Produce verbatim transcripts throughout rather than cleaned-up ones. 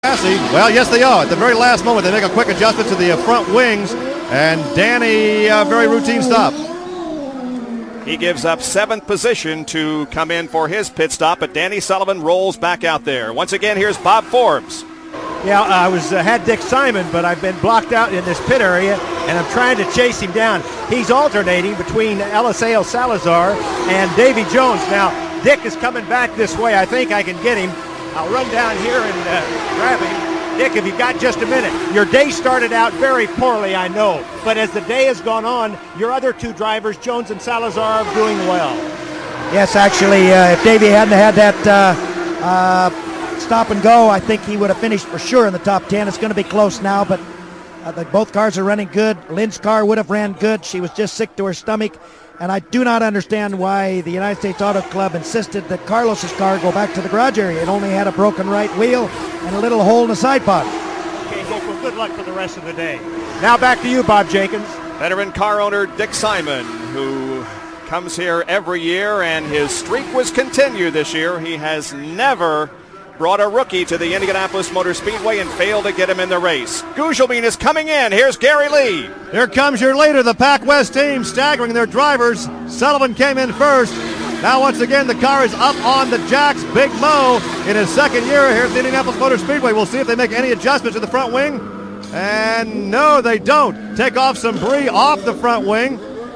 Well, yes, they are. At the very last moment, they make a quick adjustment to the front wings, and Danny, uh, very routine stop. He gives up seventh position to come in for his pit stop, but Danny Sullivan rolls back out there. Once again, here's Bob Forbes. Yeah, I was uh, had Dick Simon, but I've been blocked out in this pit area, and I'm trying to chase him down. He's alternating between Eliseo Salazar and Davy Jones. Now, Dick is coming back this way. I think I can get him. I'll run down here and uh, grab him. Dick, if you've got just a minute. Your day started out very poorly, I know. But as the day has gone on, your other two drivers, Jones and Salazar, are doing well. Yes, actually, uh, if Davey hadn't had that uh, uh, stop and go, I think he would have finished for sure in the top ten. It's going to be close now, but uh, the, both cars are running good. Lynn's car would have ran good. She was just sick to her stomach. And I do not understand why the United States Auto Club insisted that Carlos's car go back to the garage area. It only had a broken right wheel and a little hole in the side pod. Okay, Dick, well, good luck for the rest of the day. Now back to you, Bob Jenkins. Veteran car owner Dick Simon, who comes here every year, and his streak was continued this year. He has never brought a rookie to the Indianapolis Motor Speedway and failed to get him in the race. Gugelmin is coming in. Here's Gary Lee. Here comes your leader, the Pac West team, staggering their drivers. Sullivan came in first. Now, once again, the car is up on the jacks. Big Mo in his second year here at the Indianapolis Motor Speedway. We'll see if they make any adjustments to the front wing. And no, they don't. Take off some brie off the front wing.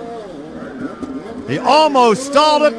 He almost stalled it.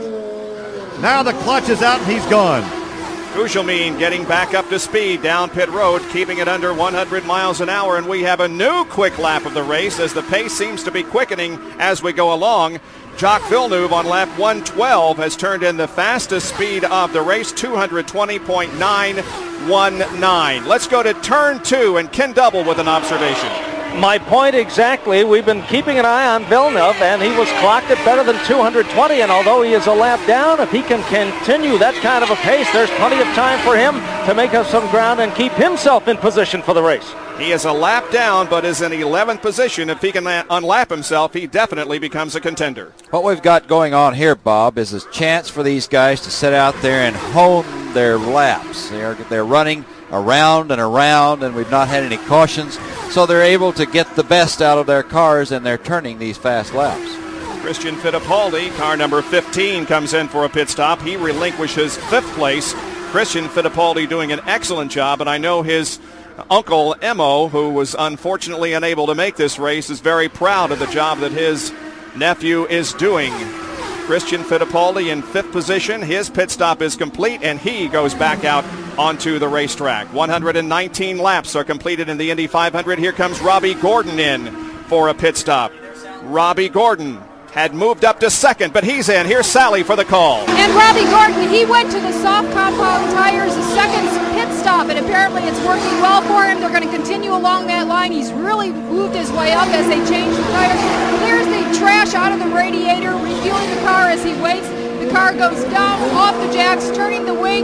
Now the clutch is out and he's gone. Gugelmin getting back up to speed down pit road, keeping it under one hundred miles an hour, and we have a new quick lap of the race as the pace seems to be quickening as we go along. Jacques Villeneuve on lap one twelve has turned in the fastest speed of the race, two twenty point nine one nine. Let's go to turn two, and Ken Double with an observation. My point exactly. We've been keeping an eye on Villeneuve, and he was clocked at better than two twenty, and although he is a lap down, if he can continue that kind of a pace, there's plenty of time for him to make up some ground and keep himself in position for the race. He is a lap down, but is in eleventh position. If he can unlap himself, he definitely becomes a contender. What we've got going on here, Bob, is a chance for these guys to sit out there and hone their laps. They're, they're running around and around, and we've not had any cautions, so they're able to get the best out of their cars, and they're turning these fast laps. Christian Fittipaldi, car number fifteen, comes in for a pit stop. He relinquishes fifth place. Christian Fittipaldi doing an excellent job, and I know his uncle Emo, who was unfortunately unable to make this race, is very proud of the job that his nephew is doing. Christian Fittipaldi in fifth position. His pit stop is complete, and he goes back out onto the racetrack. one hundred nineteen laps are completed in the Indy five hundred. Here comes Robbie Gordon in for a pit stop. Robbie Gordon had moved up to second, but he's in. Here's Sally for the call. And Robbie Gordon, he went to the soft compound tires, a second pit stop, and apparently it's working well for him. They're going to continue along that line. He's really moved his way up as they change the tires. Clears the trash out of the radiator, refueling the car as he waits. The car goes down off the jacks, turning the wing.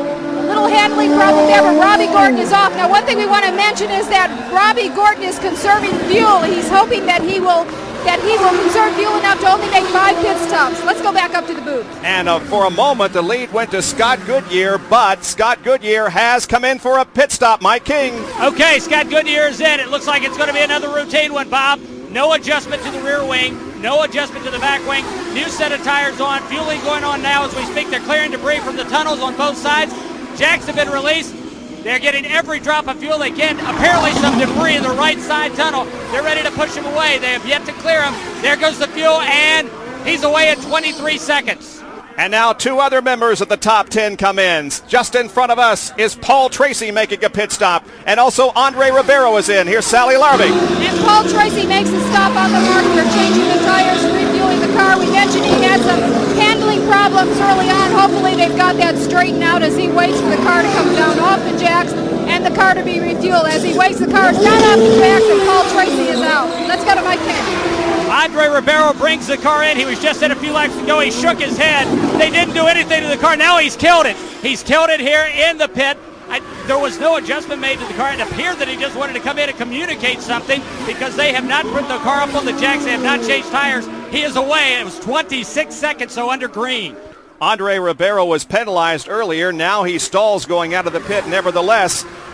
A little handling problem there, but Robbie Gordon is off. Now, one thing we want to mention is that Robbie Gordon is conserving fuel. He's hoping that he will that he will conserve fuel enough to only make five pit stops. Let's go back up to the booth. And uh, for a moment, the lead went to Scott Goodyear, but Scott Goodyear has come in for a pit stop. Mike King. Okay, Scott Goodyear's in. It looks like it's going to be another routine one, Bob. No adjustment to the rear wing. No adjustment to the back wing. New set of tires on. Fueling going on now as we speak. They're clearing debris from the tunnels on both sides. Jacks have been released. They're getting every drop of fuel they can. Apparently some debris in the right side tunnel. They're ready to push him away. They have yet to clear him. There goes the fuel, and he's away at twenty-three seconds. And now two other members of the top ten come in. Just in front of us is Paul Tracy making a pit stop. And also Andre Ribeiro is in. Here's Sally Larvig. And Paul Tracy makes a stop on the mark. They're changing the tires, refueling the car. We mentioned he had some handling problems early on. Hopefully they've got that straightened out as he waits for the car to come down off the jacks and the car to be refueled. As he waits, the car is down off the jacks and Paul Tracy is out. Let's go to Mike Ken. Andre Ribeiro brings the car in. He was just in a few laps ago. He shook his head. They didn't do anything to the car. Now he's killed it. He's killed it here in the pit. I, there was no adjustment made to the car. It appeared that he just wanted to come in and communicate something because they have not put the car up on the jacks. They have not changed tires. He is away. It was twenty-six seconds, so under green. Andre Ribeiro was penalized earlier. Now he stalls going out of the pit. Nevertheless,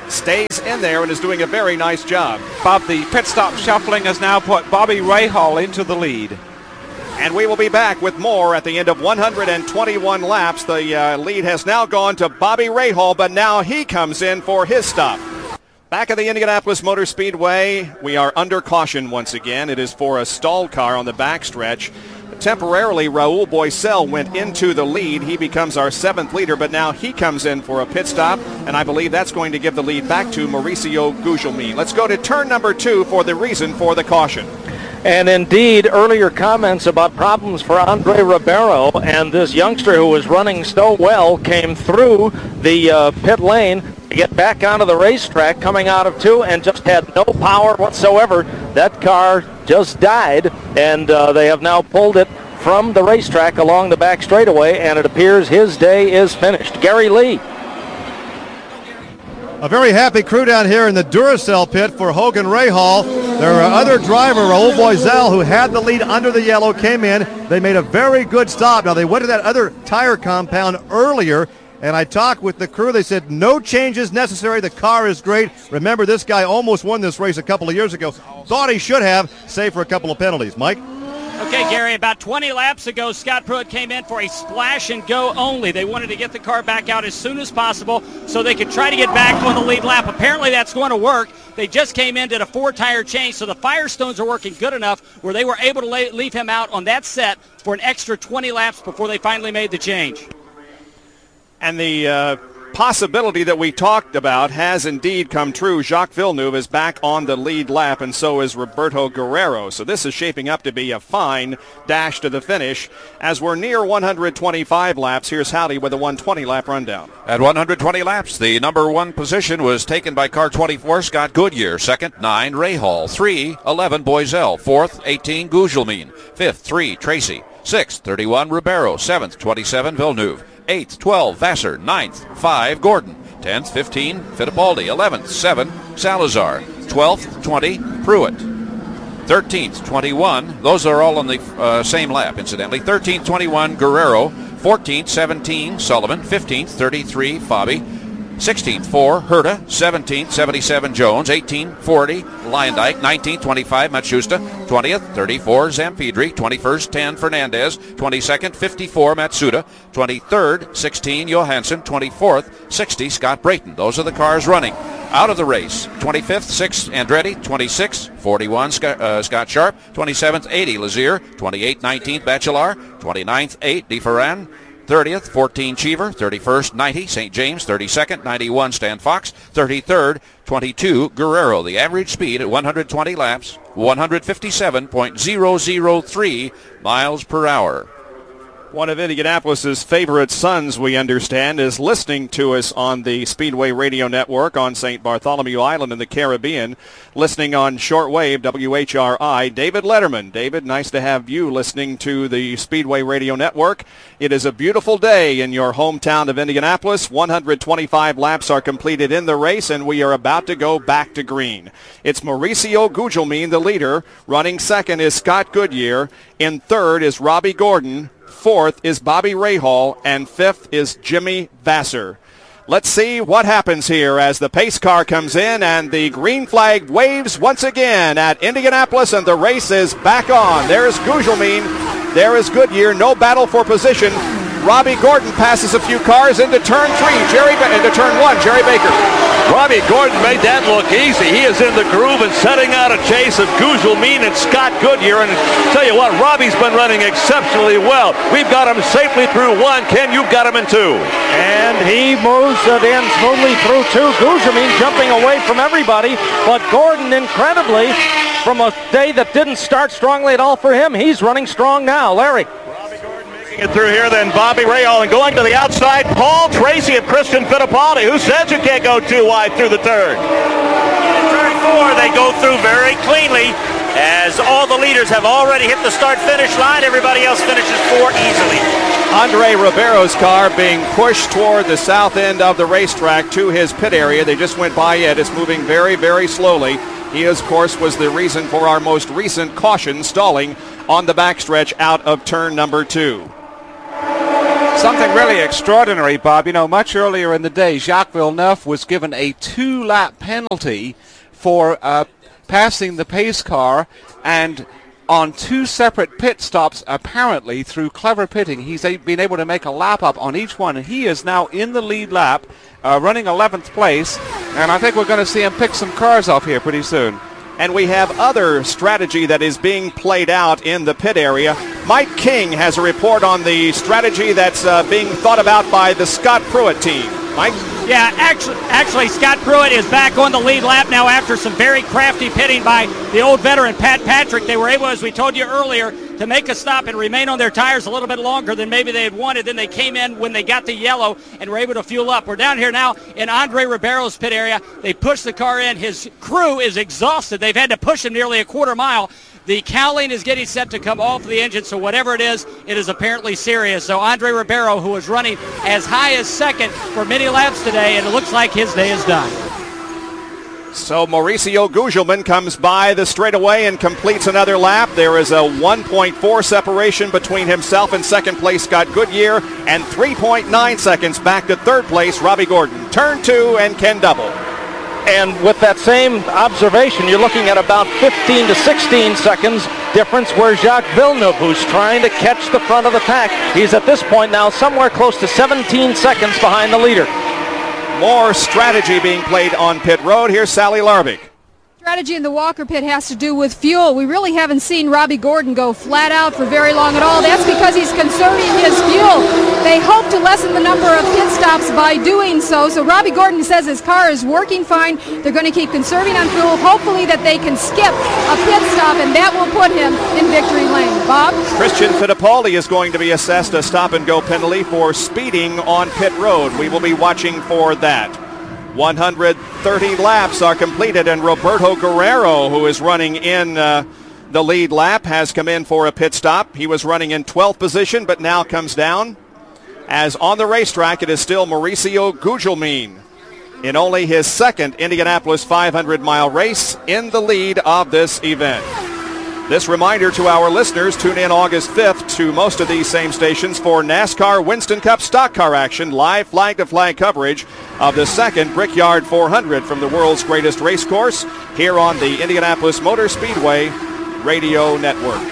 stays in there and is doing a very nice job. Bob, the pit stop shuffling has now put Bobby Rahal into the lead. And we will be back with more at the end of one hundred twenty-one laps. The uh, lead has now gone to Bobby Rahal, but now he comes in for his stop. Back at the Indianapolis Motor Speedway, we are under caution once again. It is for a stalled car on the backstretch. Temporarily, Raul Boesel went into the lead. He becomes our seventh leader, but now he comes in for a pit stop, and I believe that's going to give the lead back to Mauricio Gugelmin. Let's go to turn number two for the reason for the caution. And indeed, earlier comments about problems for Andre Ribeiro, and this youngster who was running so well came through the uh, pit lane to get back onto the racetrack coming out of two and just had no power whatsoever. That car just died, and uh, they have now pulled it from the racetrack along the back straightaway, and it appears his day is finished. Gary Lee. A very happy crew down here in the Duracell pit for Hogan Rahal. Their other driver, Raul Boesel, who had the lead under the yellow, came in. They made a very good stop. Now, they went to that other tire compound earlier, and I talked with the crew. They said no changes necessary. The car is great. Remember, this guy almost won this race a couple of years ago. Thought he should have, save for a couple of penalties. Mike? Okay, Gary, about twenty laps ago, Scott Pruitt came in for a splash and go only. They wanted to get the car back out as soon as possible so they could try to get back on the lead lap. Apparently that's going to work. They just came in, did a four-tire change, so the Firestones are working good enough where they were able to lay, leave him out on that set for an extra twenty laps before they finally made the change. And the uh, possibility that we talked about has indeed come true. Jacques Villeneuve is back on the lead lap, and so is Roberto Guerrero. So this is shaping up to be a fine dash to the finish. As we're near one hundred twenty-five laps, here's Howdy with a one hundred twenty lap rundown. At one hundred twenty laps, the number one position was taken by car twenty-four, Scott Goodyear. Second, nine, Rahal. Three, eleven, Boesel. Fourth, eighteen, Gugelmin. Fifth, three, Tracy. Sixth, thirty-one, Ribeiro. Seventh, twenty-seven, Villeneuve. Eighth, twelve, Vassar. Ninth, five, Gordon. Tenth, fifteen, Fittipaldi. Eleventh, seven, Salazar. Twelfth, twenty, Pruitt. Thirteenth, twenty-one. Those are all on the uh, same lap, incidentally. Thirteenth, twenty-one, Guerrero. Fourteenth, seventeen, Sullivan. Fifteenth, thirty-three, Fabi. sixteenth, four, Herta. seventeenth, seventy-seven, Jones. eighteenth, forty, Lyondike. nineteenth, twenty-five, Matsushita. twentieth, thirty-four, Zampidri. twenty-first, ten, Fernandez. twenty-second, fifty-four, Matsuda. twenty-third, sixteen, Johansson. twenty-fourth, sixty, Scott Brayton. Those are the cars running out of the race. twenty-fifth, six, Andretti. twenty-sixth, forty-one, Scott, uh, Scott Sharp. twenty-seventh, eighty, Lazier. twenty-eighth, nineteenth, Bachelard. twenty-ninth, eight, DeFerran. thirtieth, fourteen, Cheever. thirty-first, ninety, Saint James. thirty-second, ninety-one, Stan Fox. thirty-third, twenty-two, Guerrero. The average speed at one hundred twenty laps, one hundred fifty-seven point zero zero three miles per hour. One of Indianapolis's favorite sons, we understand, is listening to us on the Speedway Radio Network on Saint Bartholomew Island in the Caribbean, listening on shortwave W H R I. David Letterman. David, nice to have you listening to the Speedway Radio Network. It is a beautiful day in your hometown of Indianapolis. one hundred twenty-five laps are completed in the race, and we are about to go back to green. It's Mauricio Gugelmin, the leader. Running second is Scott Goodyear. In third is Robbie Gordon. Fourth is Bobby Rahal, and fifth is Jimmy Vassar. Let's see what happens here as the pace car comes in and the green flag waves once again at Indianapolis, and the race is back on. There's Gugelmin. There is Goodyear. No battle for position. Robbie Gordon passes a few cars into turn three. Jerry ba- into turn one. Jerry Baker. Robbie Gordon made that look easy. He is in the groove and setting out a chase of Gugelmin and Scott Goodyear. And tell you what, Robbie's been running exceptionally well. We've got him safely through one. Ken, you've got him in two. And he moves it in smoothly through two. Gugelmin jumping away from everybody. But Gordon, incredibly, from a day that didn't start strongly at all for him, he's running strong now. Larry. It through here, then Bobby Rahal, and going to the outside, Paul Tracy and Christian Fittipaldi. Who says you can't go too wide through the turn? In turn four, they go through very cleanly, as all the leaders have already hit the start-finish line. Everybody else finishes four easily. Andre Ribeiro's car being pushed toward the south end of the racetrack to his pit area. They just went by it. It's moving very, very slowly. He, of course, was the reason for our most recent caution stalling on the backstretch out of turn number two. Something really extraordinary, Bob. You know, much earlier in the day, Jacques Villeneuve was given a two-lap penalty for uh, passing the pace car, and on two separate pit stops, apparently, through clever pitting, he's a- been able to make a lap up on each one, and he is now in the lead lap, uh, running eleventh place, and I think we're going to see him pick some cars off here pretty soon. And we have other strategy that is being played out in the pit area. Mike King has a report on the strategy that's uh, being thought about by the Scott Pruitt team. Mike? Yeah, actually, actually, Scott Pruitt is back on the lead lap now after some very crafty pitting by the old veteran Pat Patrick. They were able, as we told you earlier, to make a stop and remain on their tires a little bit longer than maybe they had wanted. Then they came in when they got the yellow and were able to fuel up. We're down here now in Andre Ribeiro's pit area. They pushed the car in. His crew is exhausted. They've had to push him nearly a quarter mile. The cowling is getting set to come off the engine, so whatever it is, it is apparently serious. So Andre Ribeiro, who was running as high as second for many laps today, and it looks like his day is done. So Mauricio Gugelmin comes by the straightaway and completes another lap. There is a one point four separation between himself and second place Scott Goodyear, and three point nine seconds back to third place Robbie Gordon. Turn two and Ken Double. And with that same observation, you're looking at about fifteen to sixteen seconds difference where Jacques Villeneuve, who's trying to catch the front of the pack, he's at this point now somewhere close to seventeen seconds behind the leader. More strategy being played on pit road. Here's Sally Larbick. Strategy in the Walker pit has to do with fuel. We really haven't seen Robbie Gordon go flat out for very long at all. That's because he's conserving his fuel. They hope to lessen the number of pit stops by doing so. So Robbie Gordon says his car is working fine. They're going to keep conserving on fuel, hopefully that they can skip a pit stop, and that will put him in victory lane. Bob? Christian Fittipaldi is going to be assessed a stop-and-go penalty for speeding on pit road. We will be watching for that. one hundred thirty laps are completed, and Roberto Guerrero, who is running in uh, the lead lap, has come in for a pit stop. He was running in twelfth position, but now comes down. As on the racetrack, it is still Mauricio Gugelmin in only his second Indianapolis five hundred mile race in the lead of this event. This reminder to our listeners, tune in August fifth to most of these same stations for NASCAR Winston Cup stock car action, live flag-to-flag coverage of the second Brickyard four hundred from the world's greatest race course here on the Indianapolis Motor Speedway Radio Network.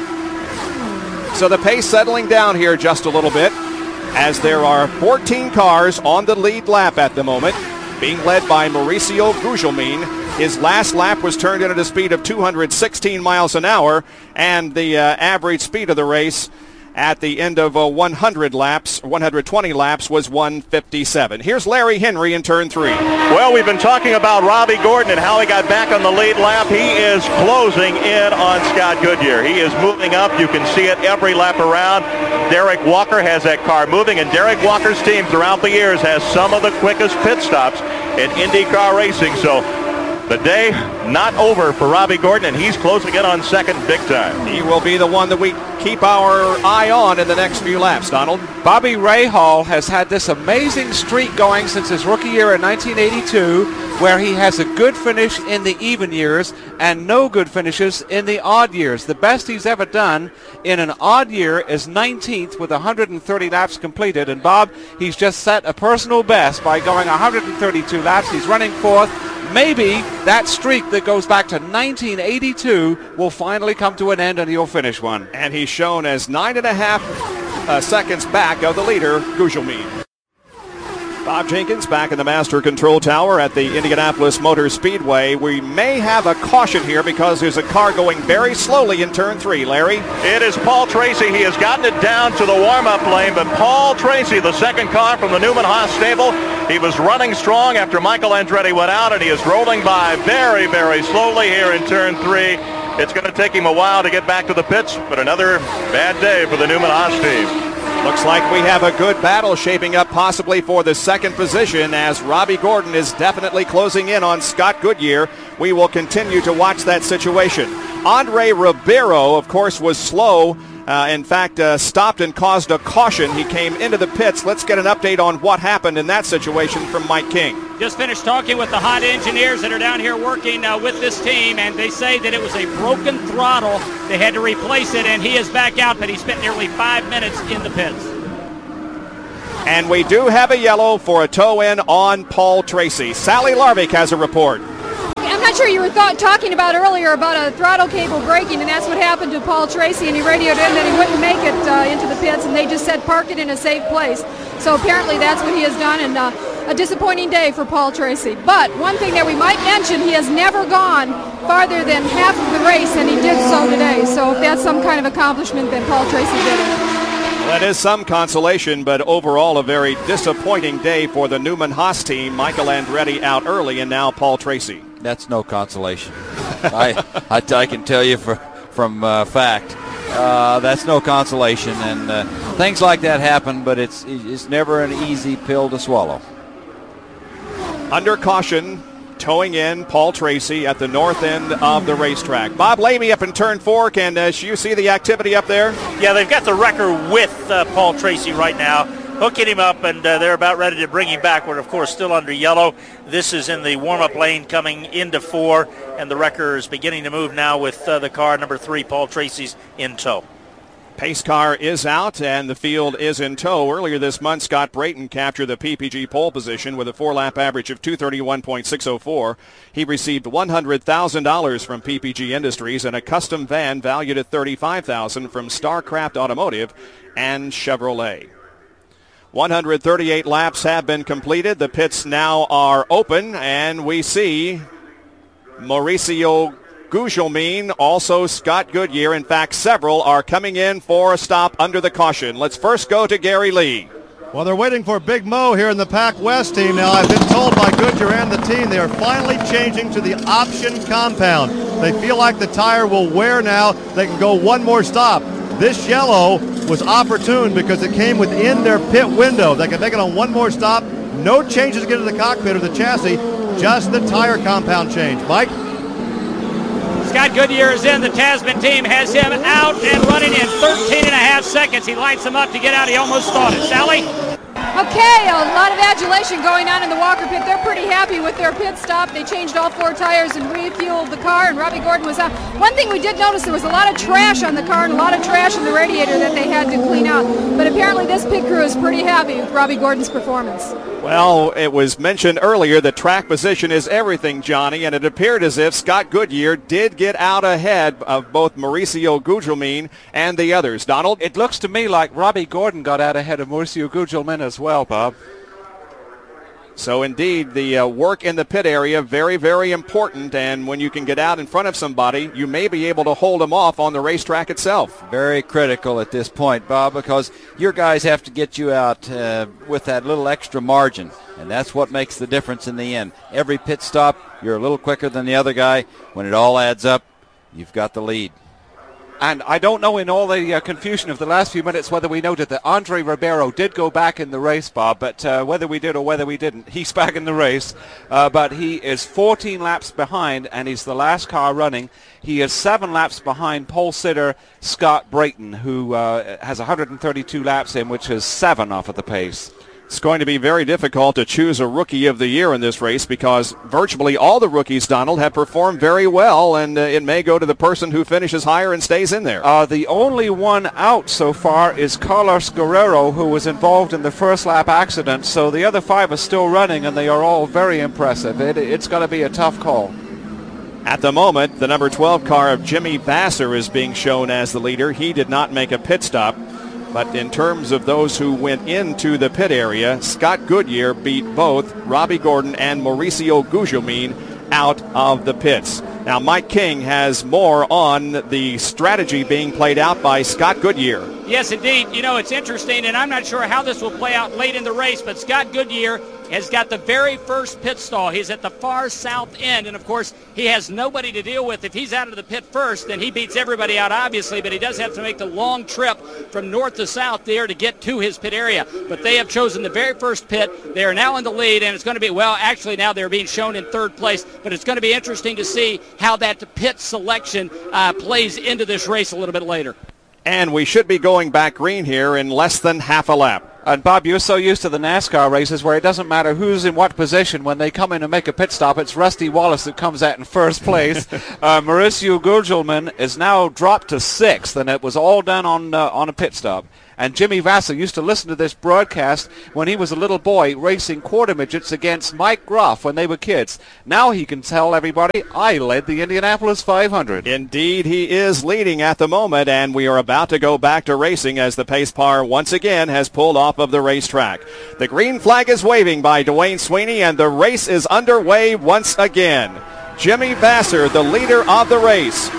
So the pace settling down here just a little bit as there are fourteen cars on the lead lap at the moment, being led by Mauricio Gugelmin. His last lap was turned in at a speed of two hundred sixteen miles an hour, and the uh, average speed of the race at the end of uh, one hundred laps, one hundred twenty laps, was one fifty-seven. Here's Larry Henry in turn three. Well, we've been talking about Robbie Gordon and how he got back on the lead lap. He is closing in on Scott Goodyear. He is moving up. You can see it every lap around. Derek Walker has that car moving, and Derek Walker's team throughout the years has some of the quickest pit stops in IndyCar racing. So the day not over for Robbie Gordon, and he's closing in on second big time. He will be the one that we keep our eye on in the next few laps, Donald. Bobby Rahal has had this amazing streak going since his rookie year in nineteen eighty-two, where he has a good finish in the even years and no good finishes in the odd years. The best he's ever done in an odd year is nineteenth with one hundred thirty laps completed. And Bob, he's just set a personal best by going one hundred thirty-two laps. He's running fourth. Maybe that streak that goes back to nineteen eighty-two will finally come to an end and he'll finish one. And he's shown as nine and a half uh, seconds back of the leader, Gugelmin. Bob Jenkins back in the master control tower at the Indianapolis Motor Speedway. We may have a caution here because there's a car going very slowly in turn three. Larry? It is Paul Tracy. He has gotten it down to the warm-up lane, but Paul Tracy, the second car from the Newman Haas stable, he was running strong after Michael Andretti went out, and he is rolling by very, very slowly here in turn three. It's going to take him a while to get back to the pits, but another bad day for the Newman Haas team. Looks like we have a good battle shaping up possibly for the second position as Robbie Gordon is definitely closing in on Scott Goodyear. We will continue to watch that situation. Andre Ribeiro, of course, was slow. Uh, in fact, uh, stopped and caused a caution. He came into the pits. Let's get an update on what happened in that situation from Mike King. Just finished talking with the hot engineers that are down here working uh, with this team, and they say that it was a broken throttle. They had to replace it, and he is back out, but he spent nearly five minutes in the pits. And we do have a yellow for a toe-in on Paul Tracy. Sally Larvik has a report. I'm not sure you were th- talking about earlier about a throttle cable breaking, and that's what happened to Paul Tracy, and he radioed in that he wouldn't make it uh, into the pits, and they just said park it in a safe place. So apparently that's what he has done, and uh, a disappointing day for Paul Tracy. But one thing that we might mention, he has never gone farther than half of the race, and he did so today. So if that's some kind of accomplishment, then Paul Tracy did it. That is some consolation, but overall a very disappointing day for the Newman Haas team. Michael Andretti out early, and now Paul Tracy. That's no consolation. I, I I can tell you for, from uh, fact, uh, that's no consolation. And uh, things like that happen, but it's it's never an easy pill to swallow. Under caution, towing in Paul Tracy at the north end of the racetrack. Bob Lamy up in turn four. Can uh, you see the activity up there? Yeah, they've got the wrecker with uh, Paul Tracy right now, hooking him up, and uh, they're about ready to bring him back. We're, of course, still under yellow. This is in the warm-up lane coming into four, and the wrecker is beginning to move now with uh, the car number three, Paul Tracy's in tow. Pace car is out, and the field is in tow. Earlier this month, Scott Brayton captured the P P G pole position with a four-lap average of two thirty-one point six oh four. He received one hundred thousand dollars from P P G Industries and a custom van valued at thirty-five thousand dollars from StarCraft Automotive and Chevrolet. one hundred thirty-eight laps have been completed. The pits now are open, and we see Mauricio Gugelmin, also Scott Goodyear. In fact, several are coming in for a stop under the caution. Let's first go to Gary Lee. Well, they're waiting for Big Mo here in the Pac West team. Now, I've been told by Goodyear and the team they are finally changing to the option compound. They feel like the tire will wear now. They can go one more stop. This yellow was opportune because it came within their pit window. They can make it on one more stop. No changes to get to the cockpit or the chassis, just the tire compound change. Mike? Scott Goodyear is in. The Tasman team has him out and running in thirteen and a half seconds. He lights him up to get out. He almost thought it. Sally? Okay, a lot of adulation going on in the Walker pit. They're pretty happy with their pit stop. They changed all four tires and refueled the car, and Robbie Gordon was out. One thing we did notice, there was a lot of trash on the car and a lot of trash in the radiator that they had to clean out. But apparently this pit crew is pretty happy with Robbie Gordon's performance. Well, it was mentioned earlier that track position is everything, Johnny, and it appeared as if Scott Goodyear did get out ahead of both Mauricio Gugelmin and the others. Donald? It looks to me like Robbie Gordon got out ahead of Mauricio Gugelmin as well, Bob. So indeed, the uh, work in the pit area, very, very important, and when you can get out in front of somebody, you may be able to hold them off on the racetrack itself. Very critical at this point, Bob, because your guys have to get you out uh, with that little extra margin, and that's what makes the difference in the end. Every pit stop, you're a little quicker than the other guy. When it all adds up, you've got the lead. And I don't know in all the uh, confusion of the last few minutes whether we noted that Andre Ribeiro did go back in the race, Bob, but uh, whether we did or whether we didn't, he's back in the race. Uh, but he is fourteen laps behind, and he's the last car running. He is seven laps behind pole sitter Scott Brayton, who uh, has one hundred thirty-two laps in, which is seven off at the pace. It's going to be very difficult to choose a rookie of the year in this race because virtually all the rookies, Donald, have performed very well, and uh, it may go to the person who finishes higher and stays in there. Uh, the only one out so far is Carlos Guerrero, who was involved in the first lap accident, so the other five are still running, and they are all very impressive. It, it's going to be a tough call. At the moment, the number twelve car of Jimmy Vasser is being shown as the leader. He did not make a pit stop. But in terms of those who went into the pit area, Scott Goodyear beat both Robbie Gordon and Mauricio Gugelmin out of the pits. Now, Mike King has more on the strategy being played out by Scott Goodyear. Yes, indeed. You know, it's interesting, and I'm not sure how this will play out late in the race, but Scott Goodyear has got the very first pit stall. He's at the far south end, and, of course, he has nobody to deal with. If he's out of the pit first, then he beats everybody out, obviously, but he does have to make the long trip from north to south there to get to his pit area. But they have chosen the very first pit. They are now in the lead, and it's going to be, well, actually now they're being shown in third place, but it's going to be interesting to see how that pit selection uh, plays into this race a little bit later. And we should be going back green here in less than half a lap. And, Bob, you're so used to the NASCAR races where it doesn't matter who's in what position. When they come in and make a pit stop, it's Rusty Wallace that comes out in first place. uh, Mauricio Gugelmin is now dropped to sixth, and it was all done on uh, on a pit stop. And Jimmy Vasser used to listen to this broadcast when he was a little boy racing quarter midgets against Mike Groff when they were kids. Now he can tell everybody, I led the Indianapolis five hundred. Indeed, he is leading at the moment, and we are about to go back to racing as the pace car once again has pulled off of the racetrack. The green flag is waving by Dwayne Sweeney, and the race is underway once again. Jimmy Vasser, the leader of the race.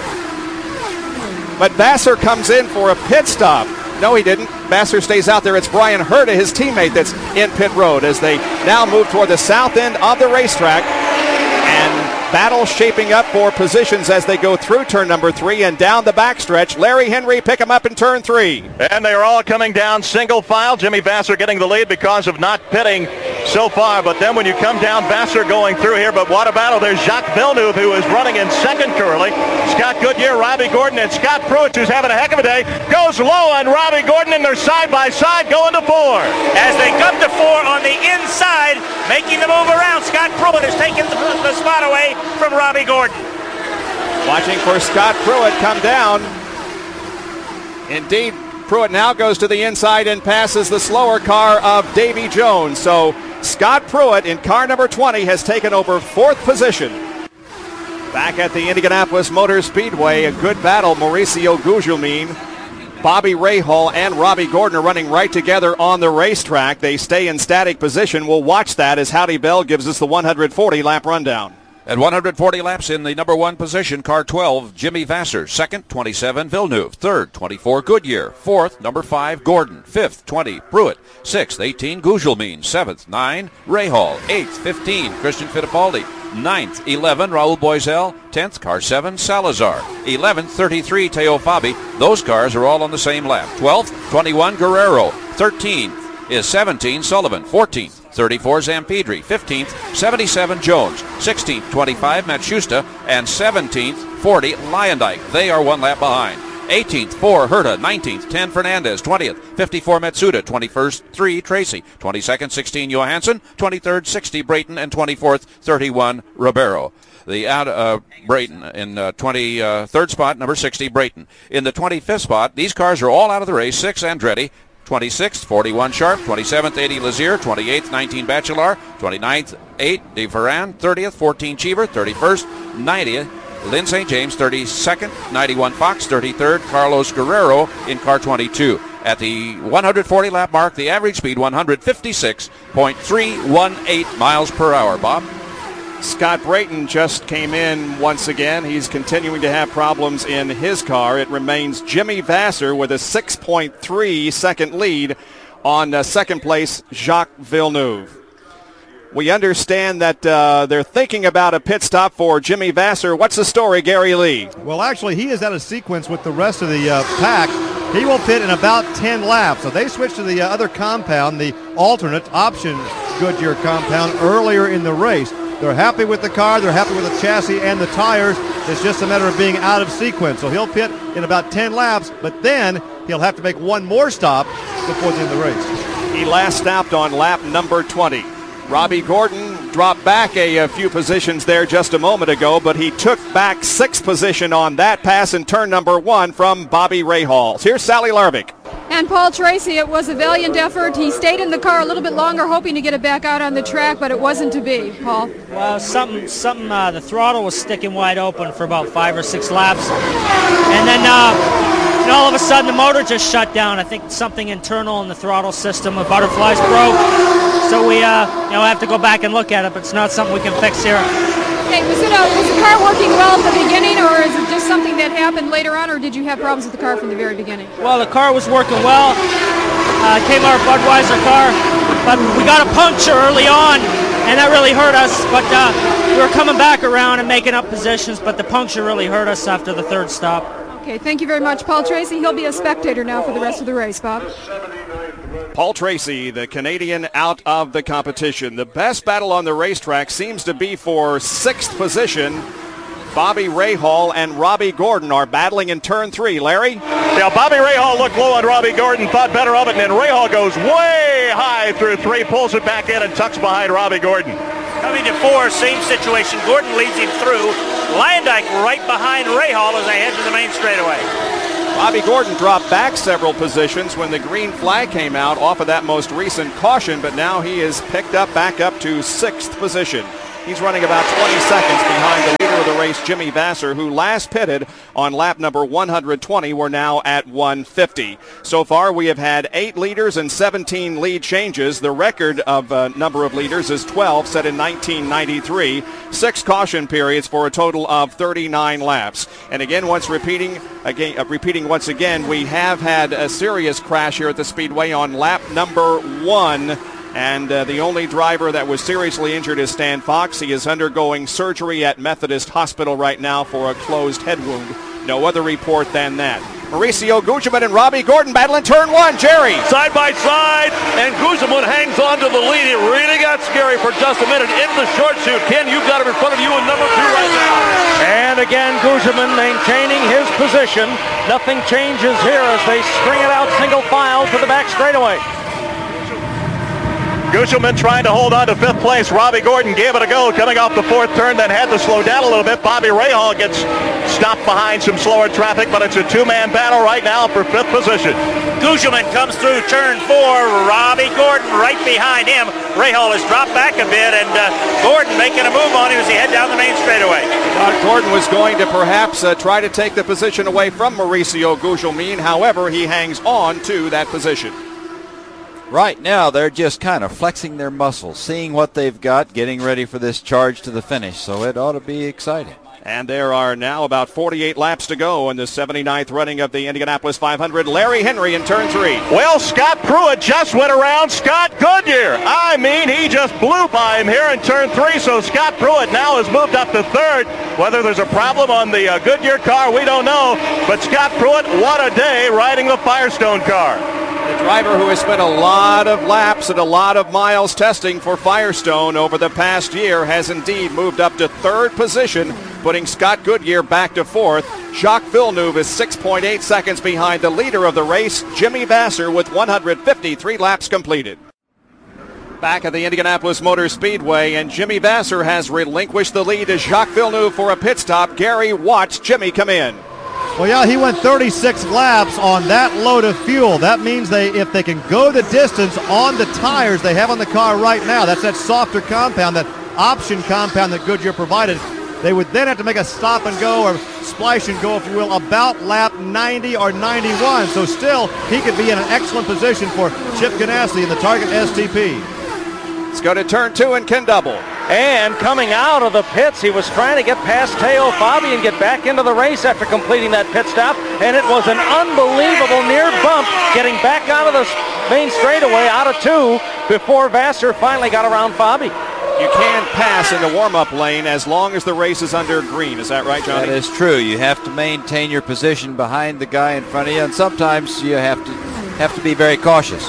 But Vasser comes in for a pit stop. No, he didn't. Vasser stays out there. It's Brian Herta, his teammate, that's in pit road as they now move toward the south end of the racetrack. And battle shaping up for positions as they go through turn number three and down the backstretch. Larry Henry pick him up in turn three. And they are all coming down single file. Jimmy Vasser getting the lead because of not pitting so far. But then when you come down, Vasser going through here. But what a battle. There's Jacques Villeneuve, who is running in second currently. Scott Goodyear, Robbie Gordon, and Scott Pruitt, who's having a heck of a day, goes low on Robbie Gordon, and they're side by side going to four. As they come to four on the inside, making the move around, Scott Pruitt has taken the, the spot away from Robbie Gordon. Watching for Scott Pruitt come down. Indeed, Pruitt now goes to the inside and passes the slower car of Davy Jones. So Scott Pruitt in car number twenty has taken over fourth position. Back at the Indianapolis Motor Speedway, a good battle. Mauricio Gugelmin, Bobby Rahal, and Robbie Gordon are running right together on the racetrack. They stay in static position. We'll watch that as Howdy Bell gives us the one hundred forty lap rundown. At one hundred forty laps in the number one position, car twelve, Jimmy Vasser. Second, twenty-seven, Villeneuve. Third, twenty-four, Goodyear. Fourth, number five, Gordon. Fifth, twenty, Pruitt. Sixth, eighteen, Gugelmin. Seventh, nine, Rahal. Eighth, fifteen, Christian Fittipaldi. Ninth, eleven, Raul Boisel. Tenth, car seven, Salazar. Eleventh, thirty-three, Teo Fabi. Those cars are all on the same lap. Twelfth, twenty-one, Guerrero. Thirteenth is seventeen, Sullivan. Fourteenth, thirty-four, Zampedri. fifteenth, seventy-seven, Jones. sixteenth, twenty-five, Matshusta. And seventeenth, forty, Lyondike. They are one lap behind. eighteenth, four, Herta. nineteenth, ten, Fernandez. twentieth, fifty-four, Matsuda. twenty-first, three, Tracy. twenty-second, sixteen, Johansson. twenty-third, sixty, Brayton. And twenty-fourth, thirty-one, Ribeiro. The out uh, Brayton in uh, twenty-third spot, number sixty, Brayton. In the twenty-fifth spot, these cars are all out of the race. six, Andretti. twenty-sixth, forty-one, Sharp. twenty-seventh, eighty, Lazier. twenty-eighth, nineteen, Bachelor. twenty-ninth, eight, De Ferran. thirtieth, fourteen, Cheever. thirty-first, ninetieth, Lynn Saint James. thirty-second, ninety-one, Fox. thirty-third, Carlos Guerrero in car twenty-two. At the one hundred forty lap mark, the average speed one hundred fifty-six point three one eight miles per hour. Bob? Scott Brayton just came in once again. He's continuing to have problems in his car. It remains Jimmy Vasser with a six point three second lead on uh, second place, Jacques Villeneuve. We understand that uh, they're thinking about a pit stop for Jimmy Vasser. What's the story, Gary Lee? Well, actually, he is out of sequence with the rest of the uh, pack. He will pit in about ten laps. So they switched to the uh, other compound, the alternate option Goodyear compound, earlier in the race. They're happy with the car. They're happy with the chassis and the tires. It's just a matter of being out of sequence. So he'll pit in about ten laps, but then he'll have to make one more stop before the end of the race. He last stopped on lap number twenty. Robbie Gordon dropped back a, a few positions there just a moment ago, but he took back sixth position on that pass in turn number one from Bobby Rahal. Here's Sally Larvick. And Paul Tracy, it was a valiant effort. He stayed in the car a little bit longer, hoping to get it back out on the track, but it wasn't to be. Paul? Well, something, something. Uh, the throttle was sticking wide open for about five or six laps. And then uh, and all of a sudden the motor just shut down. I think something internal in the throttle system. The butterflies broke. So we uh, you know, have to go back and look at it, but it's not something we can fix here. Hey, was, it a, was the car working well at the beginning, or is it just something that happened later on, or did you have problems with the car from the very beginning? Well, the car was working well. Uh, came our Budweiser car, but we got a puncture early on, and that really hurt us. But uh, we were coming back around and making up positions, but the puncture really hurt us after the third stop. Okay, thank you very much, Paul Tracy. He'll be a spectator now for the rest of the race, Bob. Paul Tracy, the Canadian, out of the competition. The best battle on the racetrack seems to be for sixth position. Bobby Rahal and Robbie Gordon are battling in turn three. Larry? Yeah, Bobby Rahal looked low on Robbie Gordon, thought better of it, and then Rahal goes way high through three, pulls it back in, and tucks behind Robbie Gordon. Coming to four, same situation. Gordon leads him through. Lyondike right behind Rahal as they head to the main straightaway. Bobby Gordon dropped back several positions when the green flag came out off of that most recent caution, but now he is picked up back up to sixth position. He's running about twenty seconds behind the leader of the race, Jimmy Vasser, who last pitted on lap number one hundred twenty. We're now at one fifty. So far, we have had eight leaders and seventeen lead changes. The record of uh, number of leaders is twelve, set in nineteen ninety-three. Six caution periods for a total of thirty-nine laps. And again, once repeating, again, uh, repeating once again, we have had a serious crash here at the Speedway on lap number one. And uh, the only driver that was seriously injured is Stan Fox. He is undergoing surgery at Methodist Hospital right now for a closed head wound. No other report than that. Mauricio Gugelmin and Robbie Gordon battle in turn one. Jerry. Side by side, and Gugelmin hangs on to the lead. It really got scary for just a minute in the short shoot. Ken, you've got him in front of you in number two right now. And again, Gugelmin maintaining his position. Nothing changes here as they string it out single file to the back straightaway. Gugelmin trying to hold on to fifth place. Robbie Gordon gave it a go coming off the fourth turn, then had to slow down a little bit. Bobby Rahal gets stopped behind some slower traffic, but it's a two-man battle right now for fifth position. Gugelmin comes through turn four. Robbie Gordon right behind him. Rahal has dropped back a bit, and uh, Gordon making a move on him as he head down the main straightaway. Doc Gordon was going to perhaps uh, try to take the position away from Mauricio Gugelmin. However, he hangs on to that position. Right now, they're just kind of flexing their muscles, seeing what they've got, getting ready for this charge to the finish, so it ought to be exciting. And there are now about forty-eight laps to go in the seventy-ninth running of the Indianapolis five hundred. Larry Henry in turn three. Well, Scott Pruitt just went around Scott Goodyear. I mean, he just blew by him here in turn three, so Scott Pruitt now has moved up to third. Whether there's a problem on the uh, Goodyear car, we don't know. But Scott Pruitt, what a day riding the Firestone car. The driver who has spent a lot of laps and a lot of miles testing for Firestone over the past year has indeed moved up to third position, putting Scott Goodyear back to fourth. Jacques Villeneuve is six point eight seconds behind the leader of the race, Jimmy Vasser, with one hundred fifty-three laps completed. Back at the Indianapolis Motor Speedway, and Jimmy Vasser has relinquished the lead to Jacques Villeneuve for a pit stop. Gary watched Jimmy come in. Well, yeah, he went thirty-six laps on that load of fuel. That means they, if they can go the distance on the tires they have on the car right now, that's that softer compound, that option compound that Goodyear provided, they would then have to make a stop and go or splash and go, if you will, about lap ninety or ninety-one. So still, he could be in an excellent position for Chip Ganassi in the Target S T P. Let's go to turn two and Ken Double. And coming out of the pits, he was trying to get past Teo Fabi and get back into the race after completing that pit stop. And it was an unbelievable near bump getting back out of the main straightaway out of two before Vasser finally got around Fabi. You can pass in the warm-up lane as long as the race is under green. Is that right, Johnny? That is true. You have to maintain your position behind the guy in front of you, and sometimes you have to have to be very cautious.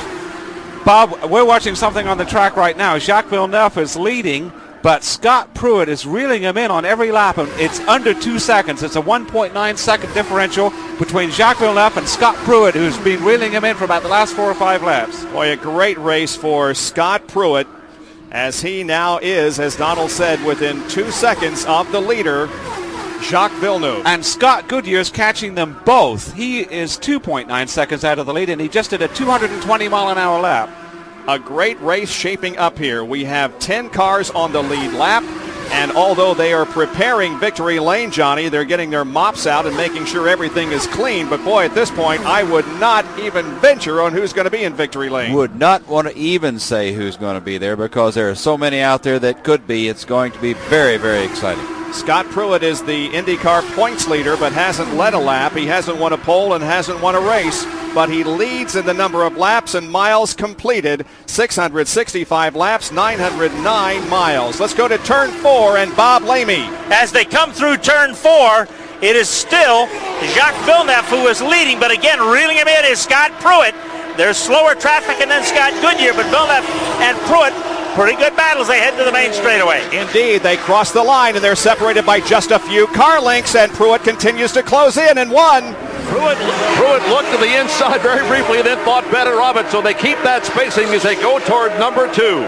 Bob, we're watching something on the track right now. Jacques Villeneuve is leading, but Scott Pruitt is reeling him in on every lap, and it's under two seconds. It's a one point nine second differential between Jacques Villeneuve and Scott Pruitt, who's been reeling him in for about the last four or five laps. Boy, a great race for Scott Pruitt, as he now is, as Donald said, within two seconds of the leader, Jacques Villeneuve. And Scott Goodyear is catching them both. He is two point nine seconds out of the lead, and he just did a two hundred twenty mile an hour lap. A great race shaping up here. We have ten cars on the lead lap, and although they are preparing victory lane, Johnny, they're getting their mops out and making sure everything is clean. But boy, at this point, I would not even venture on who's going to be in victory lane. Would not want to even say who's going to be there, because there are so many out there that could be. It's going to be very, very exciting. Scott Pruitt is the IndyCar points leader, but hasn't led a lap. He hasn't won a pole and hasn't won a race, but he leads in the number of laps and miles completed. six hundred sixty-five laps, nine hundred nine miles. Let's go to turn four and Bob Lamy. As they come through turn four, it is still Jacques Villeneuve who is leading, but again, reeling him in is Scott Pruitt. There's slower traffic and then Scott Goodyear, but Villeneuve and Pruitt, pretty good battles. They head to the main straightaway. Indeed, they cross the line, and they're separated by just a few car lengths, and Pruitt continues to close in and one. Pruitt, Pruitt looked to the inside very briefly and then thought better of it, so they keep that spacing as they go toward number two.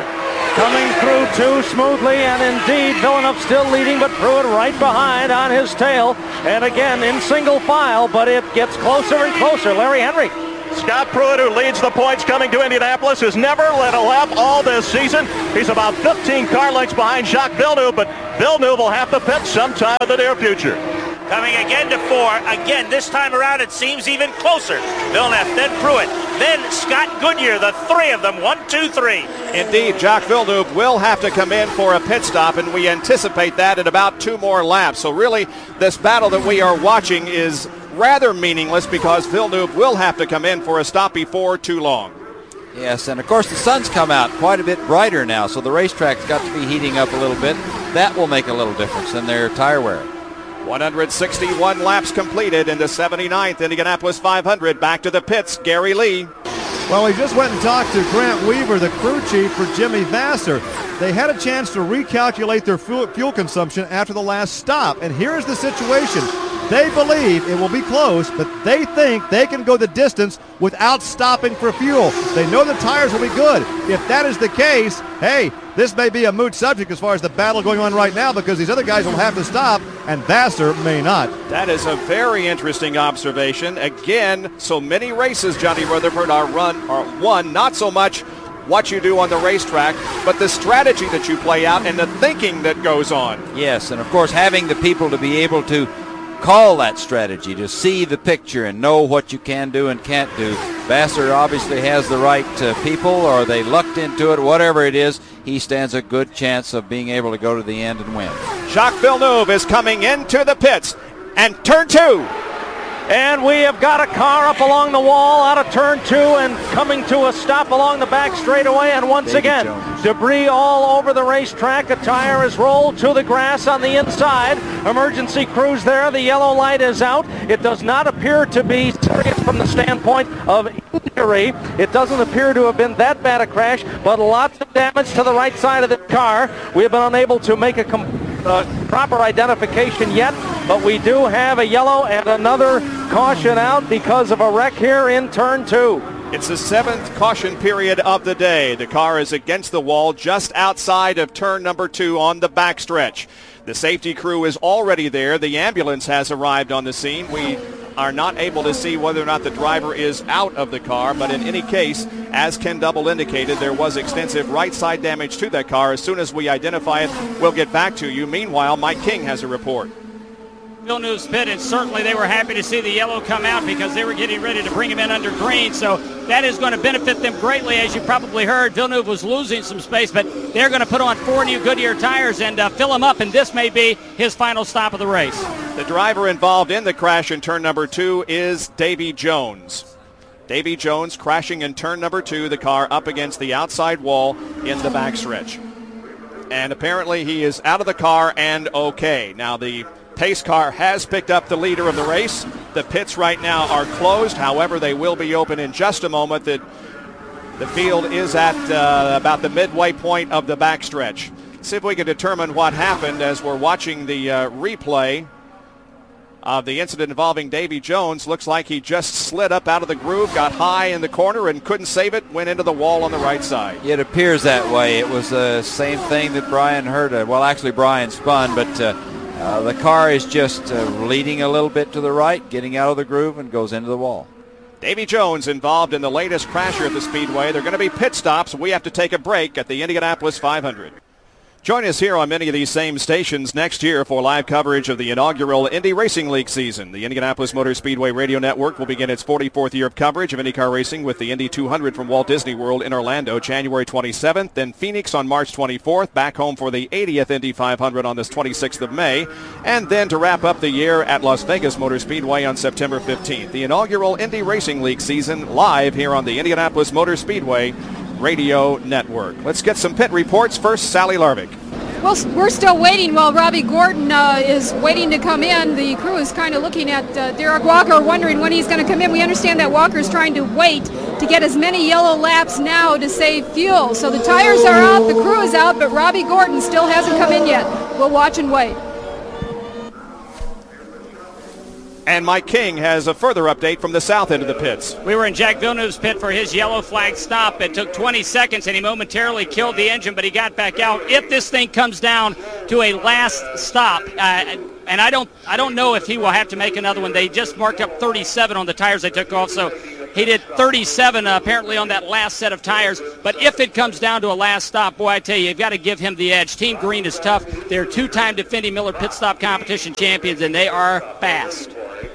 coming through too smoothly, and indeed Villeneuve still leading, but Pruitt right behind on his tail, and again in single file, but it gets closer and closer. Larry Henry. Scott Pruitt, who leads the points coming to Indianapolis, has never led a lap all this season. He's about fifteen car lengths behind Jacques Villeneuve, but Villeneuve will have to pit sometime in the near future. Coming again to four. Again, this time around it seems even closer. Villeneuve, then Pruitt, then Scott Goodyear, the three of them, one, two, three. Indeed, Jacques Villeneuve will have to come in for a pit stop, and we anticipate that in about two more laps. So really, this battle that we are watching is rather meaningless because Villeneuve will have to come in for a stop before too long. Yes, and of course the sun's come out quite a bit brighter now, so the racetrack's got to be heating up a little bit. That will make a little difference in their tire wear. one hundred sixty-one laps completed in the seventy-ninth Indianapolis five hundred. Back to the pits, Gary Lee. Well, we just went and talked to Grant Weaver, the crew chief for Jimmy Vasser. They had a chance to recalculate their fuel, fuel consumption after the last stop, and here's the situation. They believe it will be close, but they think they can go the distance without stopping for fuel. They know the tires will be good. If that is the case, hey, this may be a moot subject as far as the battle going on right now because these other guys will have to stop, and Vasser may not. That is a very interesting observation. Again, so many races, Johnny Rutherford, are run are won, not so much what you do on the racetrack, but the strategy that you play out and the thinking that goes on. Yes, and of course having the people to be able to call that strategy, to see the picture and know what you can do and can't do. Vasser obviously has the right uh, people, or they lucked into it, whatever it is. He stands a good chance of being able to go to the end and win. Jacques Villeneuve is coming into the pits, and turn two. And we have got a car up along the wall out of turn two and coming to a stop along the back straightaway. And once Davey again, Jones. Debris all over the racetrack. A tire is rolled to the grass on the inside. Emergency crews there. The yellow light is out. It does not appear to be serious from the standpoint of injury. It doesn't appear to have been that bad a crash, but lots of damage to the right side of the car. We have been unable to make a complete Uh, proper identification yet, but we do have a yellow and another caution out because of a wreck here in turn two. It's the seventh caution period of the day. The car is against the wall just outside of turn number two on the backstretch. The safety crew is already there. The ambulance has arrived on the scene. We are not able to see whether or not the driver is out of the car, but in any case, as Ken Double indicated, there was extensive right side damage to that car. As soon as we identify it, we'll get back to you. Meanwhile, Mike King has a report. Villeneuve's pit, and certainly they were happy to see the yellow come out because they were getting ready to bring him in under green. So that is going to benefit them greatly. As you probably heard, Villeneuve was losing some space, but they're going to put on four new Goodyear tires and uh, fill him up, and this may be his final stop of the race. The driver involved in the crash in turn number two is Davy Jones. Davy Jones crashing in turn number two, the car up against the outside wall in the backstretch. And apparently he is out of the car and okay. Now the pace car has picked up the leader of the race. The pits right now are closed. However, they will be open in just a moment. The, the field is at uh, about the midway point of the backstretch. See if we can determine what happened as we're watching the uh, replay of the incident involving Davy Jones. Looks like he just slid up out of the groove, got high in the corner and couldn't save it, went into the wall on the right side. It appears that way. It was the same thing that Brian heard. Uh, well, actually, Brian spun, but uh, uh, the car is just uh, leading a little bit to the right, getting out of the groove, and goes into the wall. Davy Jones involved in the latest crash here at the Speedway. They're going to be pit stops. We have to take a break at the Indianapolis five hundred. Join us here on many of these same stations next year for live coverage of the inaugural Indy Racing League season. The Indianapolis Motor Speedway Radio Network will begin its forty-fourth year of coverage of IndyCar racing with the Indy two hundred from Walt Disney World in Orlando, January twenty-seventh, then Phoenix on March twenty-fourth, back home for the eightieth Indy five hundred on the twenty-sixth of May, and then to wrap up the year at Las Vegas Motor Speedway on September fifteenth. The inaugural Indy Racing League season live here on the Indianapolis Motor Speedway Radio Network. Let's get some pit reports. First, Sally Larvick. Well, we're still waiting while Robbie Gordon uh, is waiting to come in. The crew is kind of looking at uh, Derek Walker, wondering when he's going to come in. We understand that Walker's trying to wait to get as many yellow laps now to save fuel. So the tires are out, the crew is out, but Robbie Gordon still hasn't come in yet. We'll watch and wait. And Mike King has a further update from the south end of the pits. We were in Jack Villeneuve's pit for his yellow flag stop. It took twenty seconds, and he momentarily killed the engine, but he got back out. If this thing comes down to a last stop, uh, and I don't, I don't know if he will have to make another one. They just marked up thirty-seven on the tires they took off, so he did thirty-seven uh, apparently on that last set of tires. But if it comes down to a last stop, boy, I tell you, you've got to give him the edge. Team Green is tough. They're two-time defending Miller Pit Stop Competition champions, and they are fast.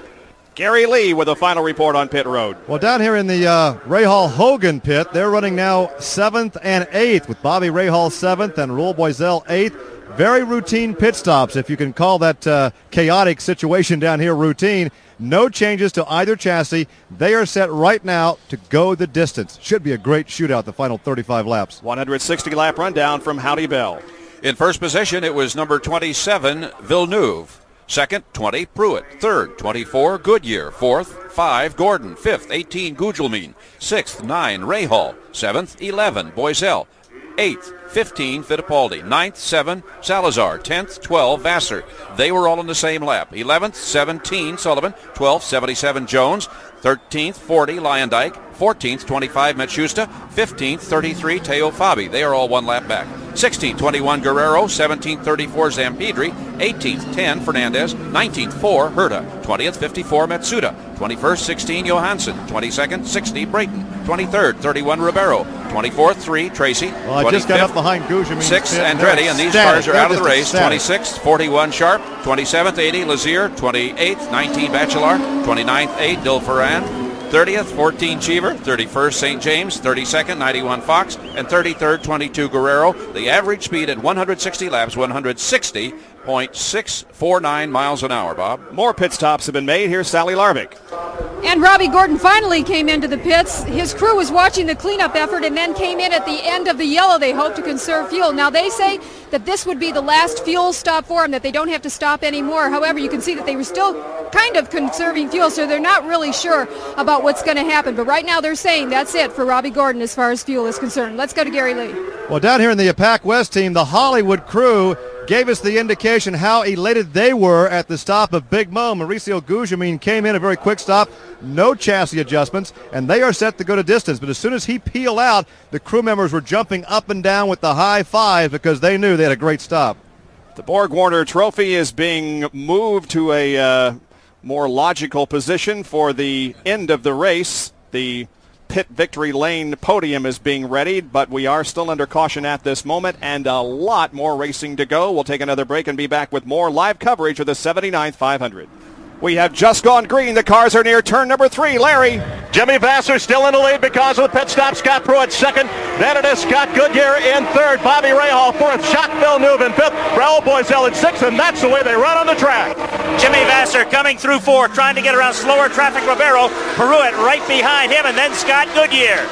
Gary Lee with a final report on pit road. Well, down here in the uh, Rahal Hogan pit, they're running now seventh and eighth with Bobby Rahal seventh and Raul Boiselle eighth. Very routine pit stops, if you can call that uh, chaotic situation down here routine. No changes to either chassis. They are set right now to go the distance. Should be a great shootout the final thirty-five laps. one hundred sixty lap rundown from Howdy Bell. In first position, it was number twenty-seven, Villeneuve. Second, twenty, Pruitt. Third, twenty-four, Goodyear. Fourth, five, Gordon. Fifth, eighteen, Gugelmin. Sixth, nine, Rahal. Seventh, eleven, Boiselle. Eighth, fifteen, Fittipaldi. Ninth, seven, Salazar. Tenth, twelve, Vassar. They were all in the same lap. Eleventh, seventeen, Sullivan. Twelfth, seventy-seven, Jones. Thirteenth, forty, Lyondike. Fourteenth, twenty-five, Matsushita. Fifteenth, thirty-three, Teo Fabi. They are all one lap back. Sixteenth, twenty-one, Guerrero. Seventeenth, thirty-four, Zampedri. Eighteenth, ten, Fernandez. Nineteenth, four, Herta. Twentieth, fifty-four, Matsuda. Twenty-first, sixteen, Johansson. Twenty-second, sixty, Brayton. Twenty-third, thirty-one, Ribeiro. Twenty-fourth, three, Tracy. Well, I just got up behind Gugelmin. Sixth, Andretti, and these cars are out of the race. twenty-sixth, forty-one, Sharp. twenty-seventh, eighty, Lazier. twenty-eighth, nineteen, Bachelard. twenty-ninth, eight, Dilferand. thirtieth, fourteen, Cheever. thirty-first, Saint James. thirty-second, ninety-one, Fox. And thirty-third, twenty-two, Guerrero. The average speed at one hundred sixty laps, one hundred sixty point six four nine miles an hour, Bob. More pit stops have been made. Here's Sally Larvick. And Robbie Gordon finally came into the pits. His crew was watching the cleanup effort and then came in at the end of the yellow. They hope to conserve fuel. Now, they say that this would be the last fuel stop for them, that they don't have to stop anymore. However, you can see that they were still kind of conserving fuel, so they're not really sure about what's going to happen. But right now they're saying that's it for Robbie Gordon as far as fuel is concerned. Let's go to Gary Lee. Well, down here in the Pac West team, the Hollywood crew gave us the indication how elated they were at the stop of Big Mo. Mauricio Gugelmin came in a very quick stop, no chassis adjustments, and they are set to go to distance. But as soon as he peeled out, the crew members were jumping up and down with the high five because they knew they had a great stop. The Borg Warner Trophy is being moved to a uh, more logical position for the end of the race. The pit victory lane podium is being readied, but we are still under caution at this moment, and a lot more racing to go. We'll take another break and be back with more live coverage of the seventy-ninth five hundred. We have just gone green. The cars are near turn number three. Larry. Jimmy Vassar still in the lead because of the pit stop. Scott Pruitt second. Then it is Scott Goodyear in third. Bobby Rahal fourth. Jacques Villeneuve in fifth. Raul Boiselle in sixth, and that's the way they run on the track. Jimmy Vassar coming through four, trying to get around slower traffic Ribeiro. Pruitt right behind him, and then Scott Goodyear.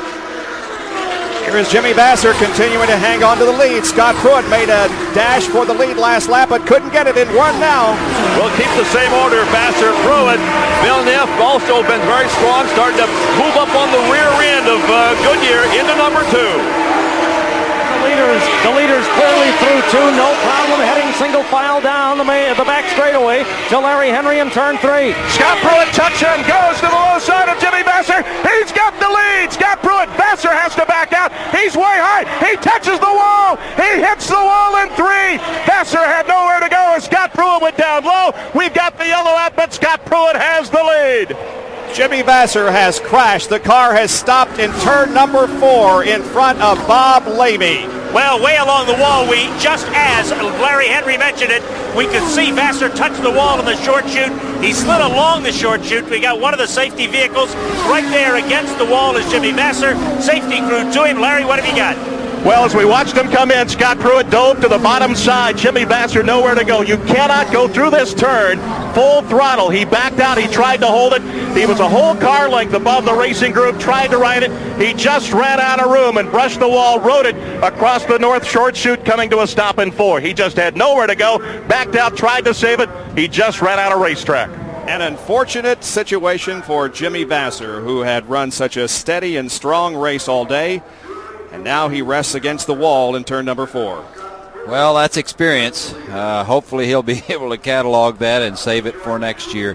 Here is Jimmy Vassar continuing to hang on to the lead. Scott Pruitt made a dash for the lead last lap, but couldn't get it in one now. We'll keep the same order. Vassar, Pruitt. Villeneuve also been very strong, starting to move up on the rear end of uh, Goodyear into number two. The leaders, the leaders clearly through two, no problem, heading single file down the, main, the back straightaway to Larry Henry in turn three. Scott Pruitt touchdown goes to the low side of Jimmy Vassar. He's got the lead. Scott Pruitt. Vassar has to back out. He's way high. He touches the wall. He hits the wall in three. Vassar had nowhere to go as Scott Pruitt went down low. We've got the yellow out, but Scott Pruitt has the lead. Jimmy Vassar has crashed. The car has stopped in turn number four in front of Bob Lamy. Well, way along the wall, we, just as Larry Henry mentioned it, we could see Vassar touch the wall in the short chute. He slid along the short chute. We got one of the safety vehicles right there against the wall is Jimmy Vassar. Safety crew to him. Larry, what have you got? Well, as we watched him come in, Scott Pruitt dove to the bottom side. Jimmy Vassar nowhere to go. You cannot go through this turn full throttle. He backed out. He tried to hold it. He was a whole car length above the racing group, tried to ride it. He just ran out of room and brushed the wall, rode it across the north short chute, coming to a stop in four. He just had nowhere to go, backed out, tried to save it. He just ran out of racetrack. An unfortunate situation for Jimmy Vassar, who had run such a steady and strong race all day. And now he rests against the wall in turn number four. Well, that's experience. Uh, hopefully he'll be able to catalog that and save it for next year.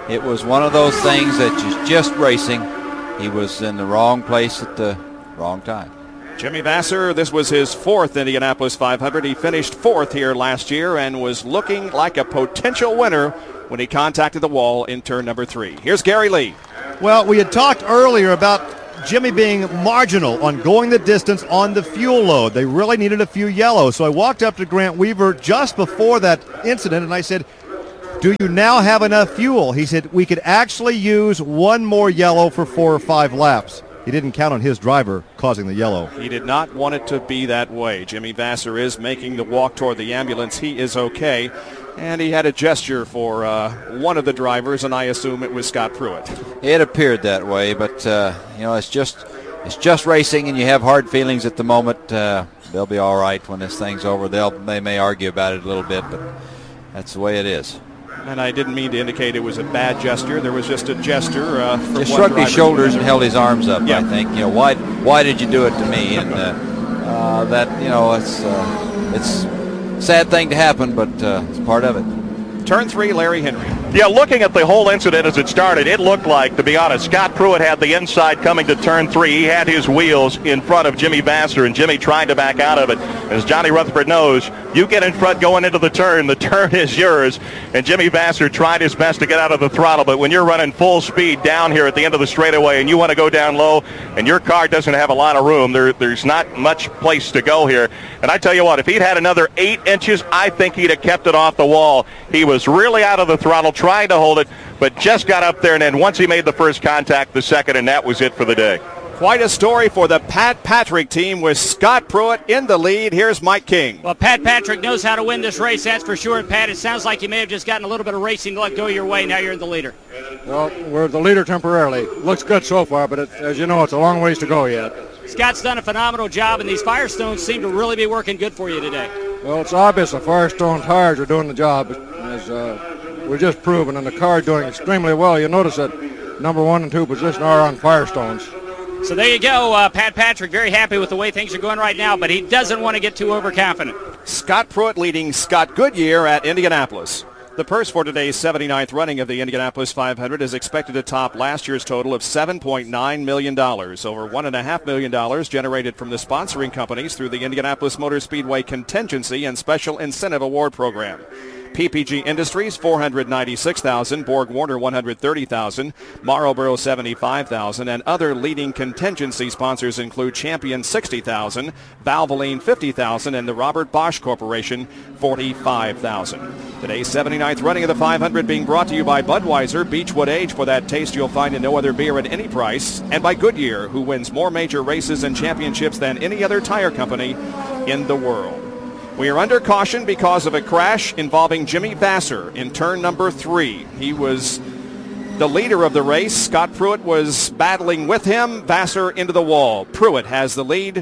It was one of those things that is just racing. He was in the wrong place at the wrong time. Jimmy Vasser, this was his fourth Indianapolis five hundred. He finished fourth here last year and was looking like a potential winner when he contacted the wall in turn number three. Here's Gary Lee. Well, we had talked earlier about Jimmy being marginal on going the distance on the fuel load. They really needed a few yellows. So I walked up to Grant Weaver just before that incident and I said, do you now have enough fuel? He said, we could actually use one more yellow for four or five laps. He didn't count on his driver causing the yellow. He did not want it to be that way. Jimmy Vasser is making the walk toward the ambulance. He is okay. And he had a gesture for uh, one of the drivers, and I assume it was Scott Pruitt. It appeared that way, but uh, you know, it's just it's just racing, and you have hard feelings at the moment. Uh, they'll be all right when this thing's over. They'll they may argue about it a little bit, but that's the way it is. And I didn't mean to indicate it was a bad gesture. There was just a gesture. Uh, from just one shrugged his driver. shoulders and held his arms up. Yeah. I think you know why why did you do it to me? And uh, uh, that you know it's uh, it's a sad thing to happen, but uh, it's part of it. Turn three, Larry Henry. Yeah, looking at the whole incident as it started, it looked like, to be honest, Scott Pruitt had the inside coming to turn three. He had his wheels in front of Jimmy Vasser, and Jimmy tried to back out of it. As Johnny Rutherford knows, you get in front going into the turn, the turn is yours. And Jimmy Vasser tried his best to get out of the throttle, but when you're running full speed down here at the end of the straightaway and you want to go down low and your car doesn't have a lot of room, there, there's not much place to go here. And I tell you what, if he'd had another eight inches, I think he'd have kept it off the wall. He was really out of the throttle, trying to hold it, but just got up there, and then once he made the first contact, the second, and that was it for the day. Quite a story for the Pat Patrick team with Scott Pruitt in the lead. Here's Mike King. Well, Pat Patrick knows how to win this race, that's for sure. And Pat, it sounds like you may have just gotten a little bit of racing luck go your way. Now you're in the leader. Well, we're the leader temporarily. Looks good so far, but it, as you know, it's a long ways to go yet. Scott's done a phenomenal job, and these Firestones seem to really be working good for you today. Well, it's obvious the Firestone tires are doing the job. As uh, we're just proving, and the car doing extremely well. You notice that number one and two position are on Firestones. So there you go. Uh, Pat Patrick very happy with the way things are going right now, but he doesn't want to get too overconfident. Scott Pruitt leading Scott Goodyear at Indianapolis. The purse for today's seventy-ninth running of the Indianapolis five hundred is expected to top last year's total of seven point nine million dollars. Over one point five million dollars generated from the sponsoring companies through the Indianapolis Motor Speedway Contingency and Special Incentive Award Program. P P G Industries, four hundred ninety-six thousand dollars, Borg Warner, one hundred thirty thousand dollars, Marlboro, seventy-five thousand dollars, and other leading contingency sponsors include Champion, sixty thousand dollars, Valvoline, fifty thousand dollars, and the Robert Bosch Corporation, forty-five thousand dollars. Today's seventy-ninth running of the five hundred being brought to you by Budweiser, Beechwood Age for that taste you'll find in no other beer at any price, and by Goodyear, who wins more major races and championships than any other tire company in the world. We are under caution because of a crash involving Jimmy Vasser in turn number three. He was the leader of the race. Scott Pruitt was battling with him. Vasser into the wall. Pruitt has the lead.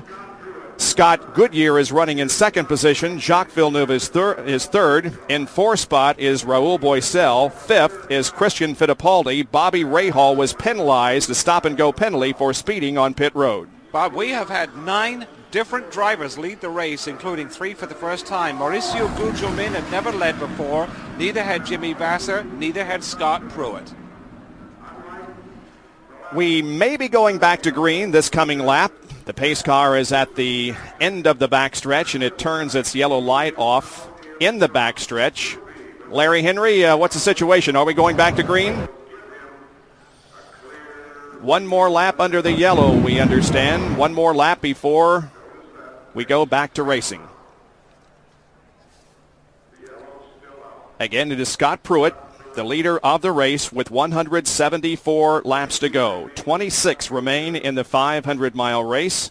Scott Goodyear is running in second position. Jacques Villeneuve is, thir- is third. In fourth spot is Raul Boesel. Fifth is Christian Fittipaldi. Bobby Rahal was penalized, a stop-and-go penalty for speeding on pit road. Bob, we have had nine different drivers lead the race, including three for the first time. Mauricio Gugelmin had never led before. Neither had Jimmy Vasser. Neither had Scott Pruitt. We may be going back to green this coming lap. The pace car is at the end of the backstretch, and it turns its yellow light off in the backstretch. Larry Henry, uh, what's the situation? Are we going back to green? One more lap under the yellow, we understand. One more lap before we go back to racing. Again, it is Scott Pruitt, the leader of the race, with one hundred seventy-four laps to go. twenty-six remain in the five hundred mile race.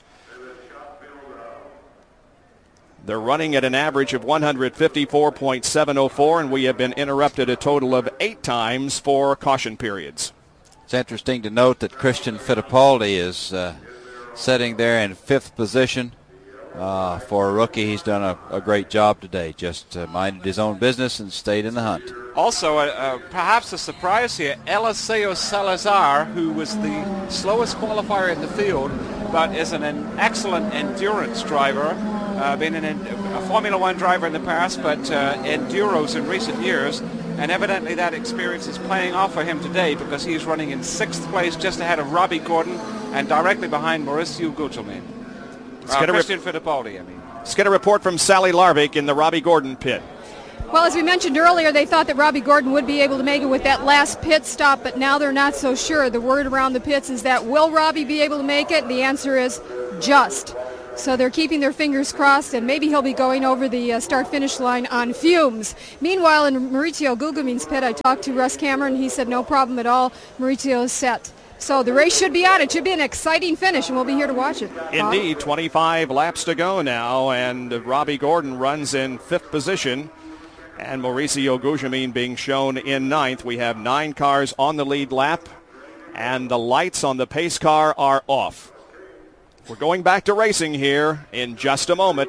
They're running at an average of one hundred fifty-four point seven oh four, and we have been interrupted a total of eight times for caution periods. It's interesting to note that Christian Fittipaldi is uh, sitting there in fifth position. Uh, for a rookie, he's done a, a great job today. Just uh, minded his own business and stayed in the hunt. Also, uh, uh, perhaps a surprise here, Eliseo Salazar, who was the slowest qualifier in the field, but is an, an excellent endurance driver. Uh, been an, a Formula One driver in the past, but uh, enduros in recent years. and evidently that experience is playing off for him today because he's running in sixth place just ahead of Robbie Gordon and directly behind Mauricio Gugelmin. Uh, Christian Fittipaldi, I mean. Let's get a report from Sally Larvik in the Robbie Gordon pit. Well, as we mentioned earlier, they thought that Robbie Gordon would be able to make it with that last pit stop, but now they're not so sure. The word around the pits is that will Robbie be able to make it? The answer is just. So they're keeping their fingers crossed, and maybe he'll be going over the uh, start-finish line on fumes. Meanwhile, in Mauricio Gugelmin's pit, I talked to Russ Cameron. He said no problem at all. Mauricio is set. So the race should be on. It should be an exciting finish, and we'll be here to watch it. Bob? Indeed, twenty-five laps to go now, and Robbie Gordon runs in fifth position, and Mauricio Gugelmin being shown in ninth. We have nine cars on the lead lap, and the lights on the pace car are off. We're going back to racing here in just a moment.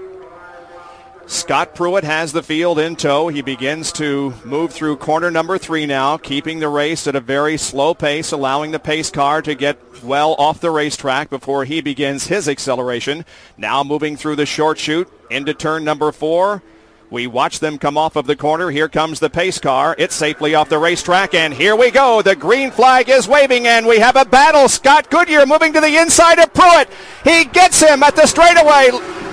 Scott Pruitt has the field in tow. He begins to move through corner number three now, keeping the race at a very slow pace, allowing the pace car to get well off the racetrack before he begins his acceleration. Now moving through the short chute into turn number four. We watch them come off of the corner. Here comes the pace car. It's safely off the racetrack, and here we go. The green flag is waving, and we have a battle. Scott Goodyear moving to the inside of Pruitt. He gets him at the straightaway.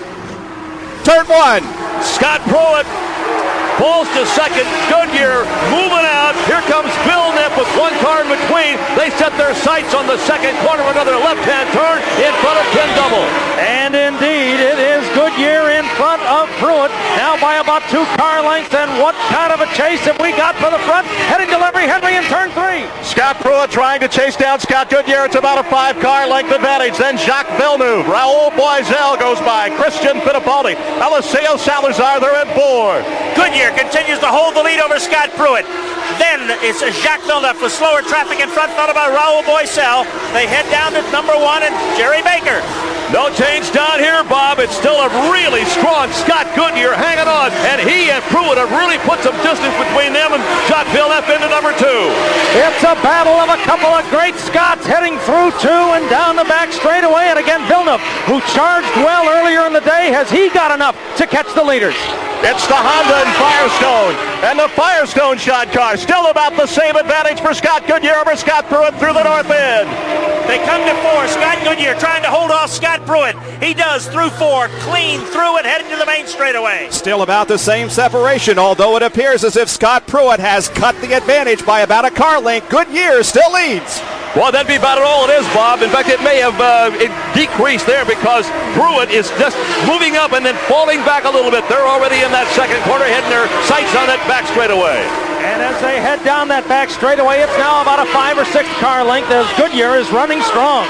Turn one. Scott Pruitt falls to second. Goodyear moving out. Here comes Bill Nipp with one car in between. They set their sights on the second corner. Another left-hand turn in front of Ken Double. And indeed, it is Goodyear in front of Pruitt, now by about two car lengths. And what kind of a chase have we got for the front? Heading to Larry Henry in turn three. Scott Pruitt trying to chase down Scott Goodyear. It's about a five-car length advantage. Then Jacques Villeneuve. Raoul Boisel goes by. Christian Fittipaldi. Eliseo Salazar, they're at four. Goodyear continues to hold the lead over Scott Pruitt. Then it's Jacques Villeneuve with slower traffic in front, followed by Raoul Boisel. They head down to number one and Jerry Baker. No change down here, Bob. It's still a really strong Scott Goodyear hanging on, and he and Pruitt have really put some distance between them and Jacques Villeneuve into number two. It's a battle of a couple of great Scots heading through two and down the back straightaway. And again, Villeneuve, who charged well earlier in the day, has he got enough to catch the leaders? It's the Honda and Firestone, and the Firestone shot car still about the same advantage for Scott Goodyear over Scott Pruitt through the north end. They come to four. Scott Goodyear trying to hold off Scott Pruitt. He does through four, clean through and heading to the main straightaway. Still about the same separation, although it appears as if Scott Pruitt has cut the advantage by about a car length. Goodyear still leads. Well, that'd be about all it is, Bob. In fact, it may have uh, it decreased there because Pruitt is just moving up and then falling back a little bit. They're already in that second corner, heading their sights on that back straightaway. And as they head down that back straightaway, it's now about a five or six car length as Goodyear is running strong.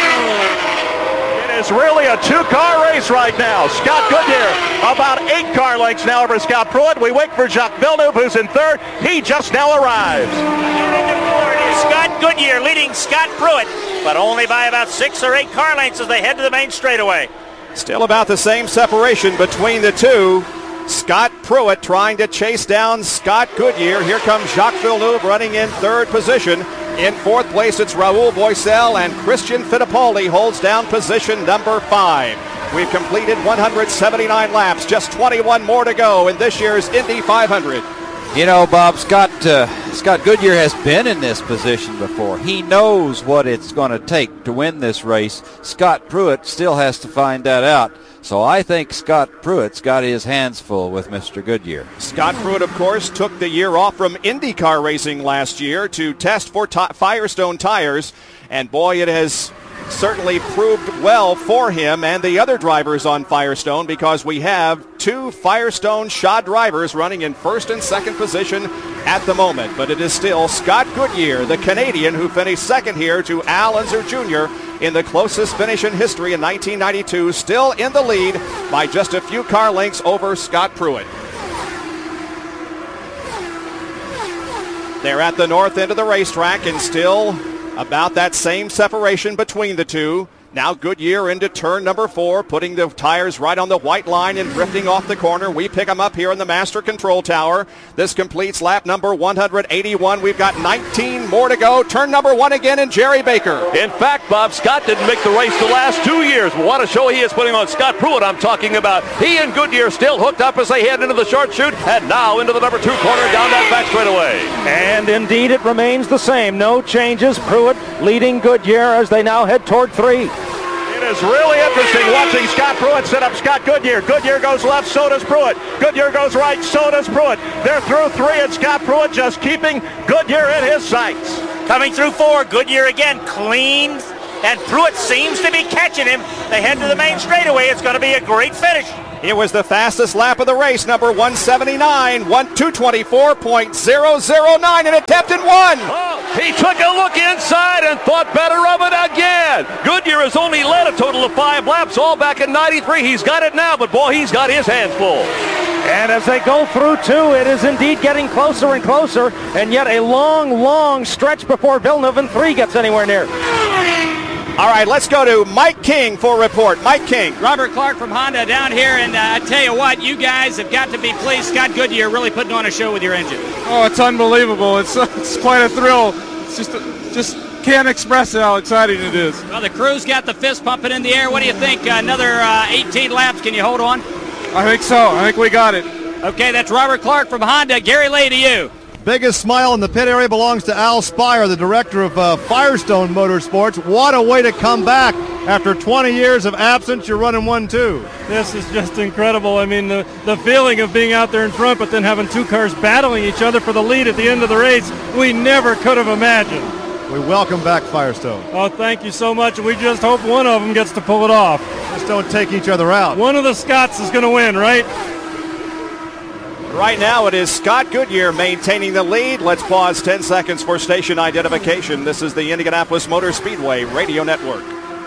It is really a two-car race right now. Scott Goodyear about eight car lengths now over Scott Pruitt. We wait for Jacques Villeneuve, who's in third. He just now arrives. Scott Goodyear leading Scott Pruitt, but only by about six or eight car lengths as they head to the main straightaway. Still about the same separation between the two. Scott Pruitt trying to chase down Scott Goodyear. Here comes Jacques Villeneuve running in third position. In fourth place, it's Raoul Boisel, and Christian Fittipaldi holds down position number five. We've completed one hundred seventy-nine laps, just twenty-one more to go in this year's Indy five hundred. You know, Bob, Scott uh, Scott Goodyear has been in this position before. He knows what it's going to take to win this race. Scott Pruitt still has to find that out. So I think Scott Pruitt's got his hands full with Mister Goodyear. Scott Pruitt, of course, took the year off from IndyCar racing last year to test for t- Firestone tires, and boy, it has certainly proved well for him and the other drivers on Firestone, because we have two Firestone shod drivers running in first and second position at the moment. But it is still Scott Goodyear, the Canadian, who finished second here to Al Unser Junior in the closest finish in history in nineteen ninety-two, still in the lead by just a few car lengths over Scott Pruitt. They're at the north end of the racetrack, and still about that same separation between the two. Now Goodyear into turn number four, putting the tires right on the white line and drifting off the corner. We pick them up here in the master control tower. This completes lap number one hundred eighty-one. We've got nineteen more to go. Turn number one again and Jerry Baker. In fact, Bob, Scott didn't make the race the last two years. What a show he is putting on. Scott Pruitt, I'm talking about. He and Goodyear still hooked up as they head into the short chute and now into the number two corner down that back straightaway. And indeed it remains the same. No changes. Pruitt leading Goodyear as they now head toward three. It is really interesting watching Scott Pruitt set up Scott Goodyear. Goodyear goes left, so does Pruitt. Goodyear goes right, so does Pruitt. They're through three, and Scott Pruitt just keeping Goodyear in his sights. Coming through four, Goodyear again clean, and Pruitt seems to be catching him. They head to the main straightaway. It's going to be a great finish. It was the fastest lap of the race, number one seventy-nine, two twenty-four point oh oh nine, and attempted one. Oh, he took a look inside and thought better of it again. Goodyear has only led a total of five laps, all back in ninety-three. He's got it now, but boy, he's got his hands full. And as they go through two, it is indeed getting closer and closer, and yet a long, long stretch before Villeneuve in three gets anywhere near. All right, let's go to Mike King for a report. Mike King. Robert Clark from Honda down here, and uh, I tell you what, you guys have got to be pleased. Scott Goodyear really putting on a show with your engine. Oh, it's unbelievable. It's, it's quite a thrill. It's just, just can't express how exciting it is. Well, the crew's got the fist pumping in the air. What do you think? Uh, another uh, eighteen laps. Can you hold on? I think so. I think we got it. Okay, that's Robert Clark from Honda. Gary Lay to you. Biggest smile in the pit area belongs to Al Spire, the director of uh, Firestone Motorsports. What a way to come back after twenty years of absence. You're running one two. This is just incredible. I mean, the, the feeling of being out there in front, but then having two cars battling each other for the lead at the end of the race, we never could have imagined. We welcome back Firestone. Oh, thank you so much. We just hope one of them gets to pull it off. Just don't take each other out. One of the Scotts is going to win, right? Right now it is Scott Goodyear maintaining the lead. Let's pause ten seconds for station identification. This is the Indianapolis Motor Speedway Radio Network.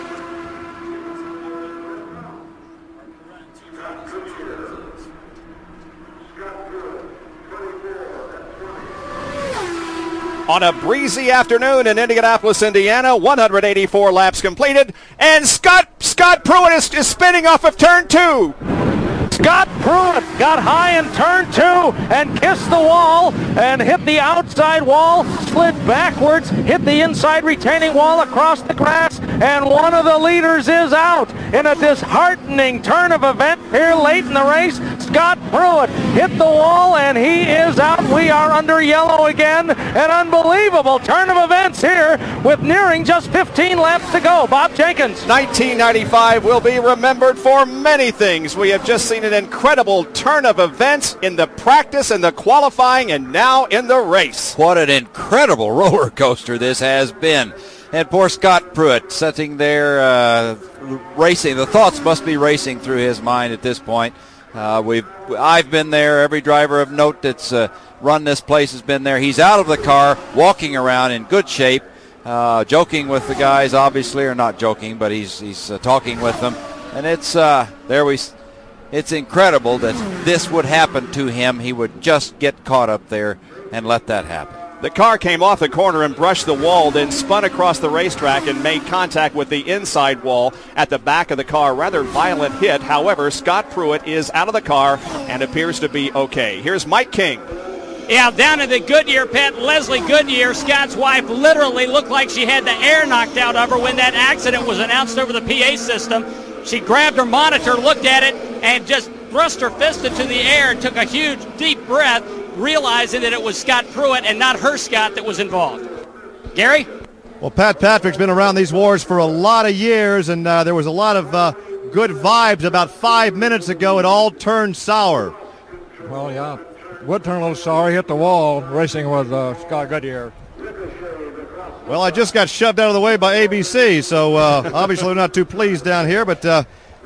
On a breezy afternoon in Indianapolis, Indiana, one hundred eighty-four laps completed, and Scott Scott Pruitt is, is spinning off of turn two. Scott Pruitt got high in turn two and kissed the wall and hit the outside wall, slid backwards, hit the inside retaining wall across the grass, and one of the leaders is out in a disheartening turn of events here late in the race. Scott Pruitt hit the wall and he is out. We are under yellow again. An unbelievable turn of events here with nearing just fifteen laps to go. Bob Jenkins. nineteen ninety-five will be remembered for many things. We have just seen an incredible turn of events in the practice and the qualifying and now in the race. What an incredible roller coaster this has been. And poor Scott Pruitt sitting there uh, racing. The thoughts must be racing through his mind at this point. Uh, we've, I've been there. Every driver of note that's uh, run this place has been there. He's out of the car, walking around in good shape, uh, joking with the guys, obviously, or not joking, but he's he's uh, talking with them. And it's uh, there we. It's incredible that this would happen to him. He would just get caught up there and let that happen. The car came off the corner and brushed the wall, then spun across the racetrack and made contact with the inside wall at the back of the car. Rather violent hit. However, Scott Pruitt is out of the car and appears to be okay. Here's Mike King. Yeah, down in the Goodyear pit, Leslie Goodyear, Scott's wife, literally looked like she had the air knocked out of her when that accident was announced over the P A system. She grabbed her monitor, looked at it, and just thrust her fist into the air and took a huge, deep breath, realizing that it was Scott Pruitt and not her Scott that was involved. Gary? Well, Pat Patrick's been around these wars for a lot of years, and uh, there was a lot of uh, good vibes about five minutes ago. It all turned sour. Well, yeah. Would turn a little sour. He hit the wall racing with uh, Scott Goodyear. Well, I just got shoved out of the way by A B C, so uh, obviously we're not too pleased down here, but uh,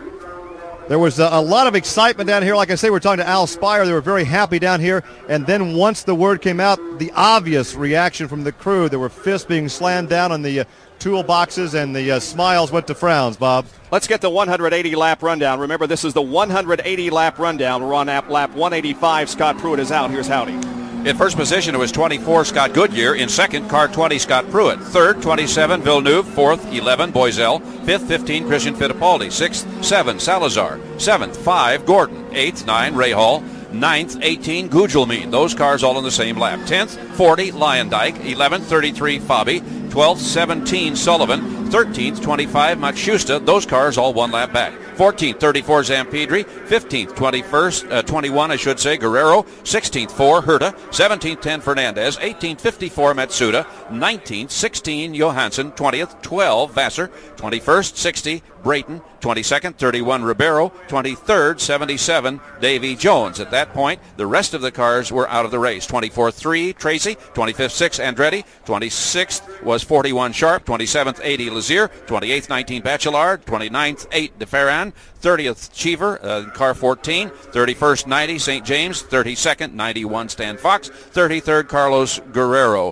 there was a, a lot of excitement down here. Like I say, we're talking to Al Spire. They were very happy down here, and then once the word came out, the obvious reaction from the crew, there were fists being slammed down on the uh, toolboxes, and the uh, smiles went to frowns, Bob. Let's get the one hundred eighty lap rundown. Remember, this is the one hundred eighty lap rundown. We're on lap one eighty-five. Scott Pruitt is out. Here's Howdy. In first position, it was twenty-four, Scott Goodyear. In second, car twenty, Scott Pruitt. Third, twenty-seven, Villeneuve. Fourth, eleven, Boiselle. Fifth, fifteen, Christian Fittipaldi. Sixth, seven, Salazar. Seventh, five, Gordon. Eighth, nine, Ray Hall. Ninth, eighteen, Gugelmin. Those cars all in the same lap. Tenth, forty, Lyondike. Eleventh, thirty-three, Fabi. Twelfth, seventeen, Sullivan. Thirteenth, twenty-five, Matsushita. Those cars all one lap back. fourteenth, thirty-four, Zampedri. fifteenth, twenty-first, uh, twenty-one, I should say, Guerrero. sixteenth, four, Herta. seventeenth, ten, Fernandez. eighteenth, fifty-four, Matsuda. nineteenth, sixteen, Johansson. twentieth, twelve, Vassar. twenty-first, sixty, Brayton. twenty-second, thirty-one, Ribeiro. twenty-third, seventy-seven, Davy Jones. At that point, the rest of the cars were out of the race. twenty-fourth, three, Tracy. twenty-fifth, six, Andretti. twenty-sixth was forty-one, Sharp. twenty-seventh, eighty, Lazier. twenty-eighth, nineteen, Bachelard. twenty-ninth, eight, DeFerran. thirtieth, Cheever, uh, car fourteen. thirty-first, ninety, Saint James. thirty-second, ninety-one, Stan Fox. thirty-third, Carlos Guerrero.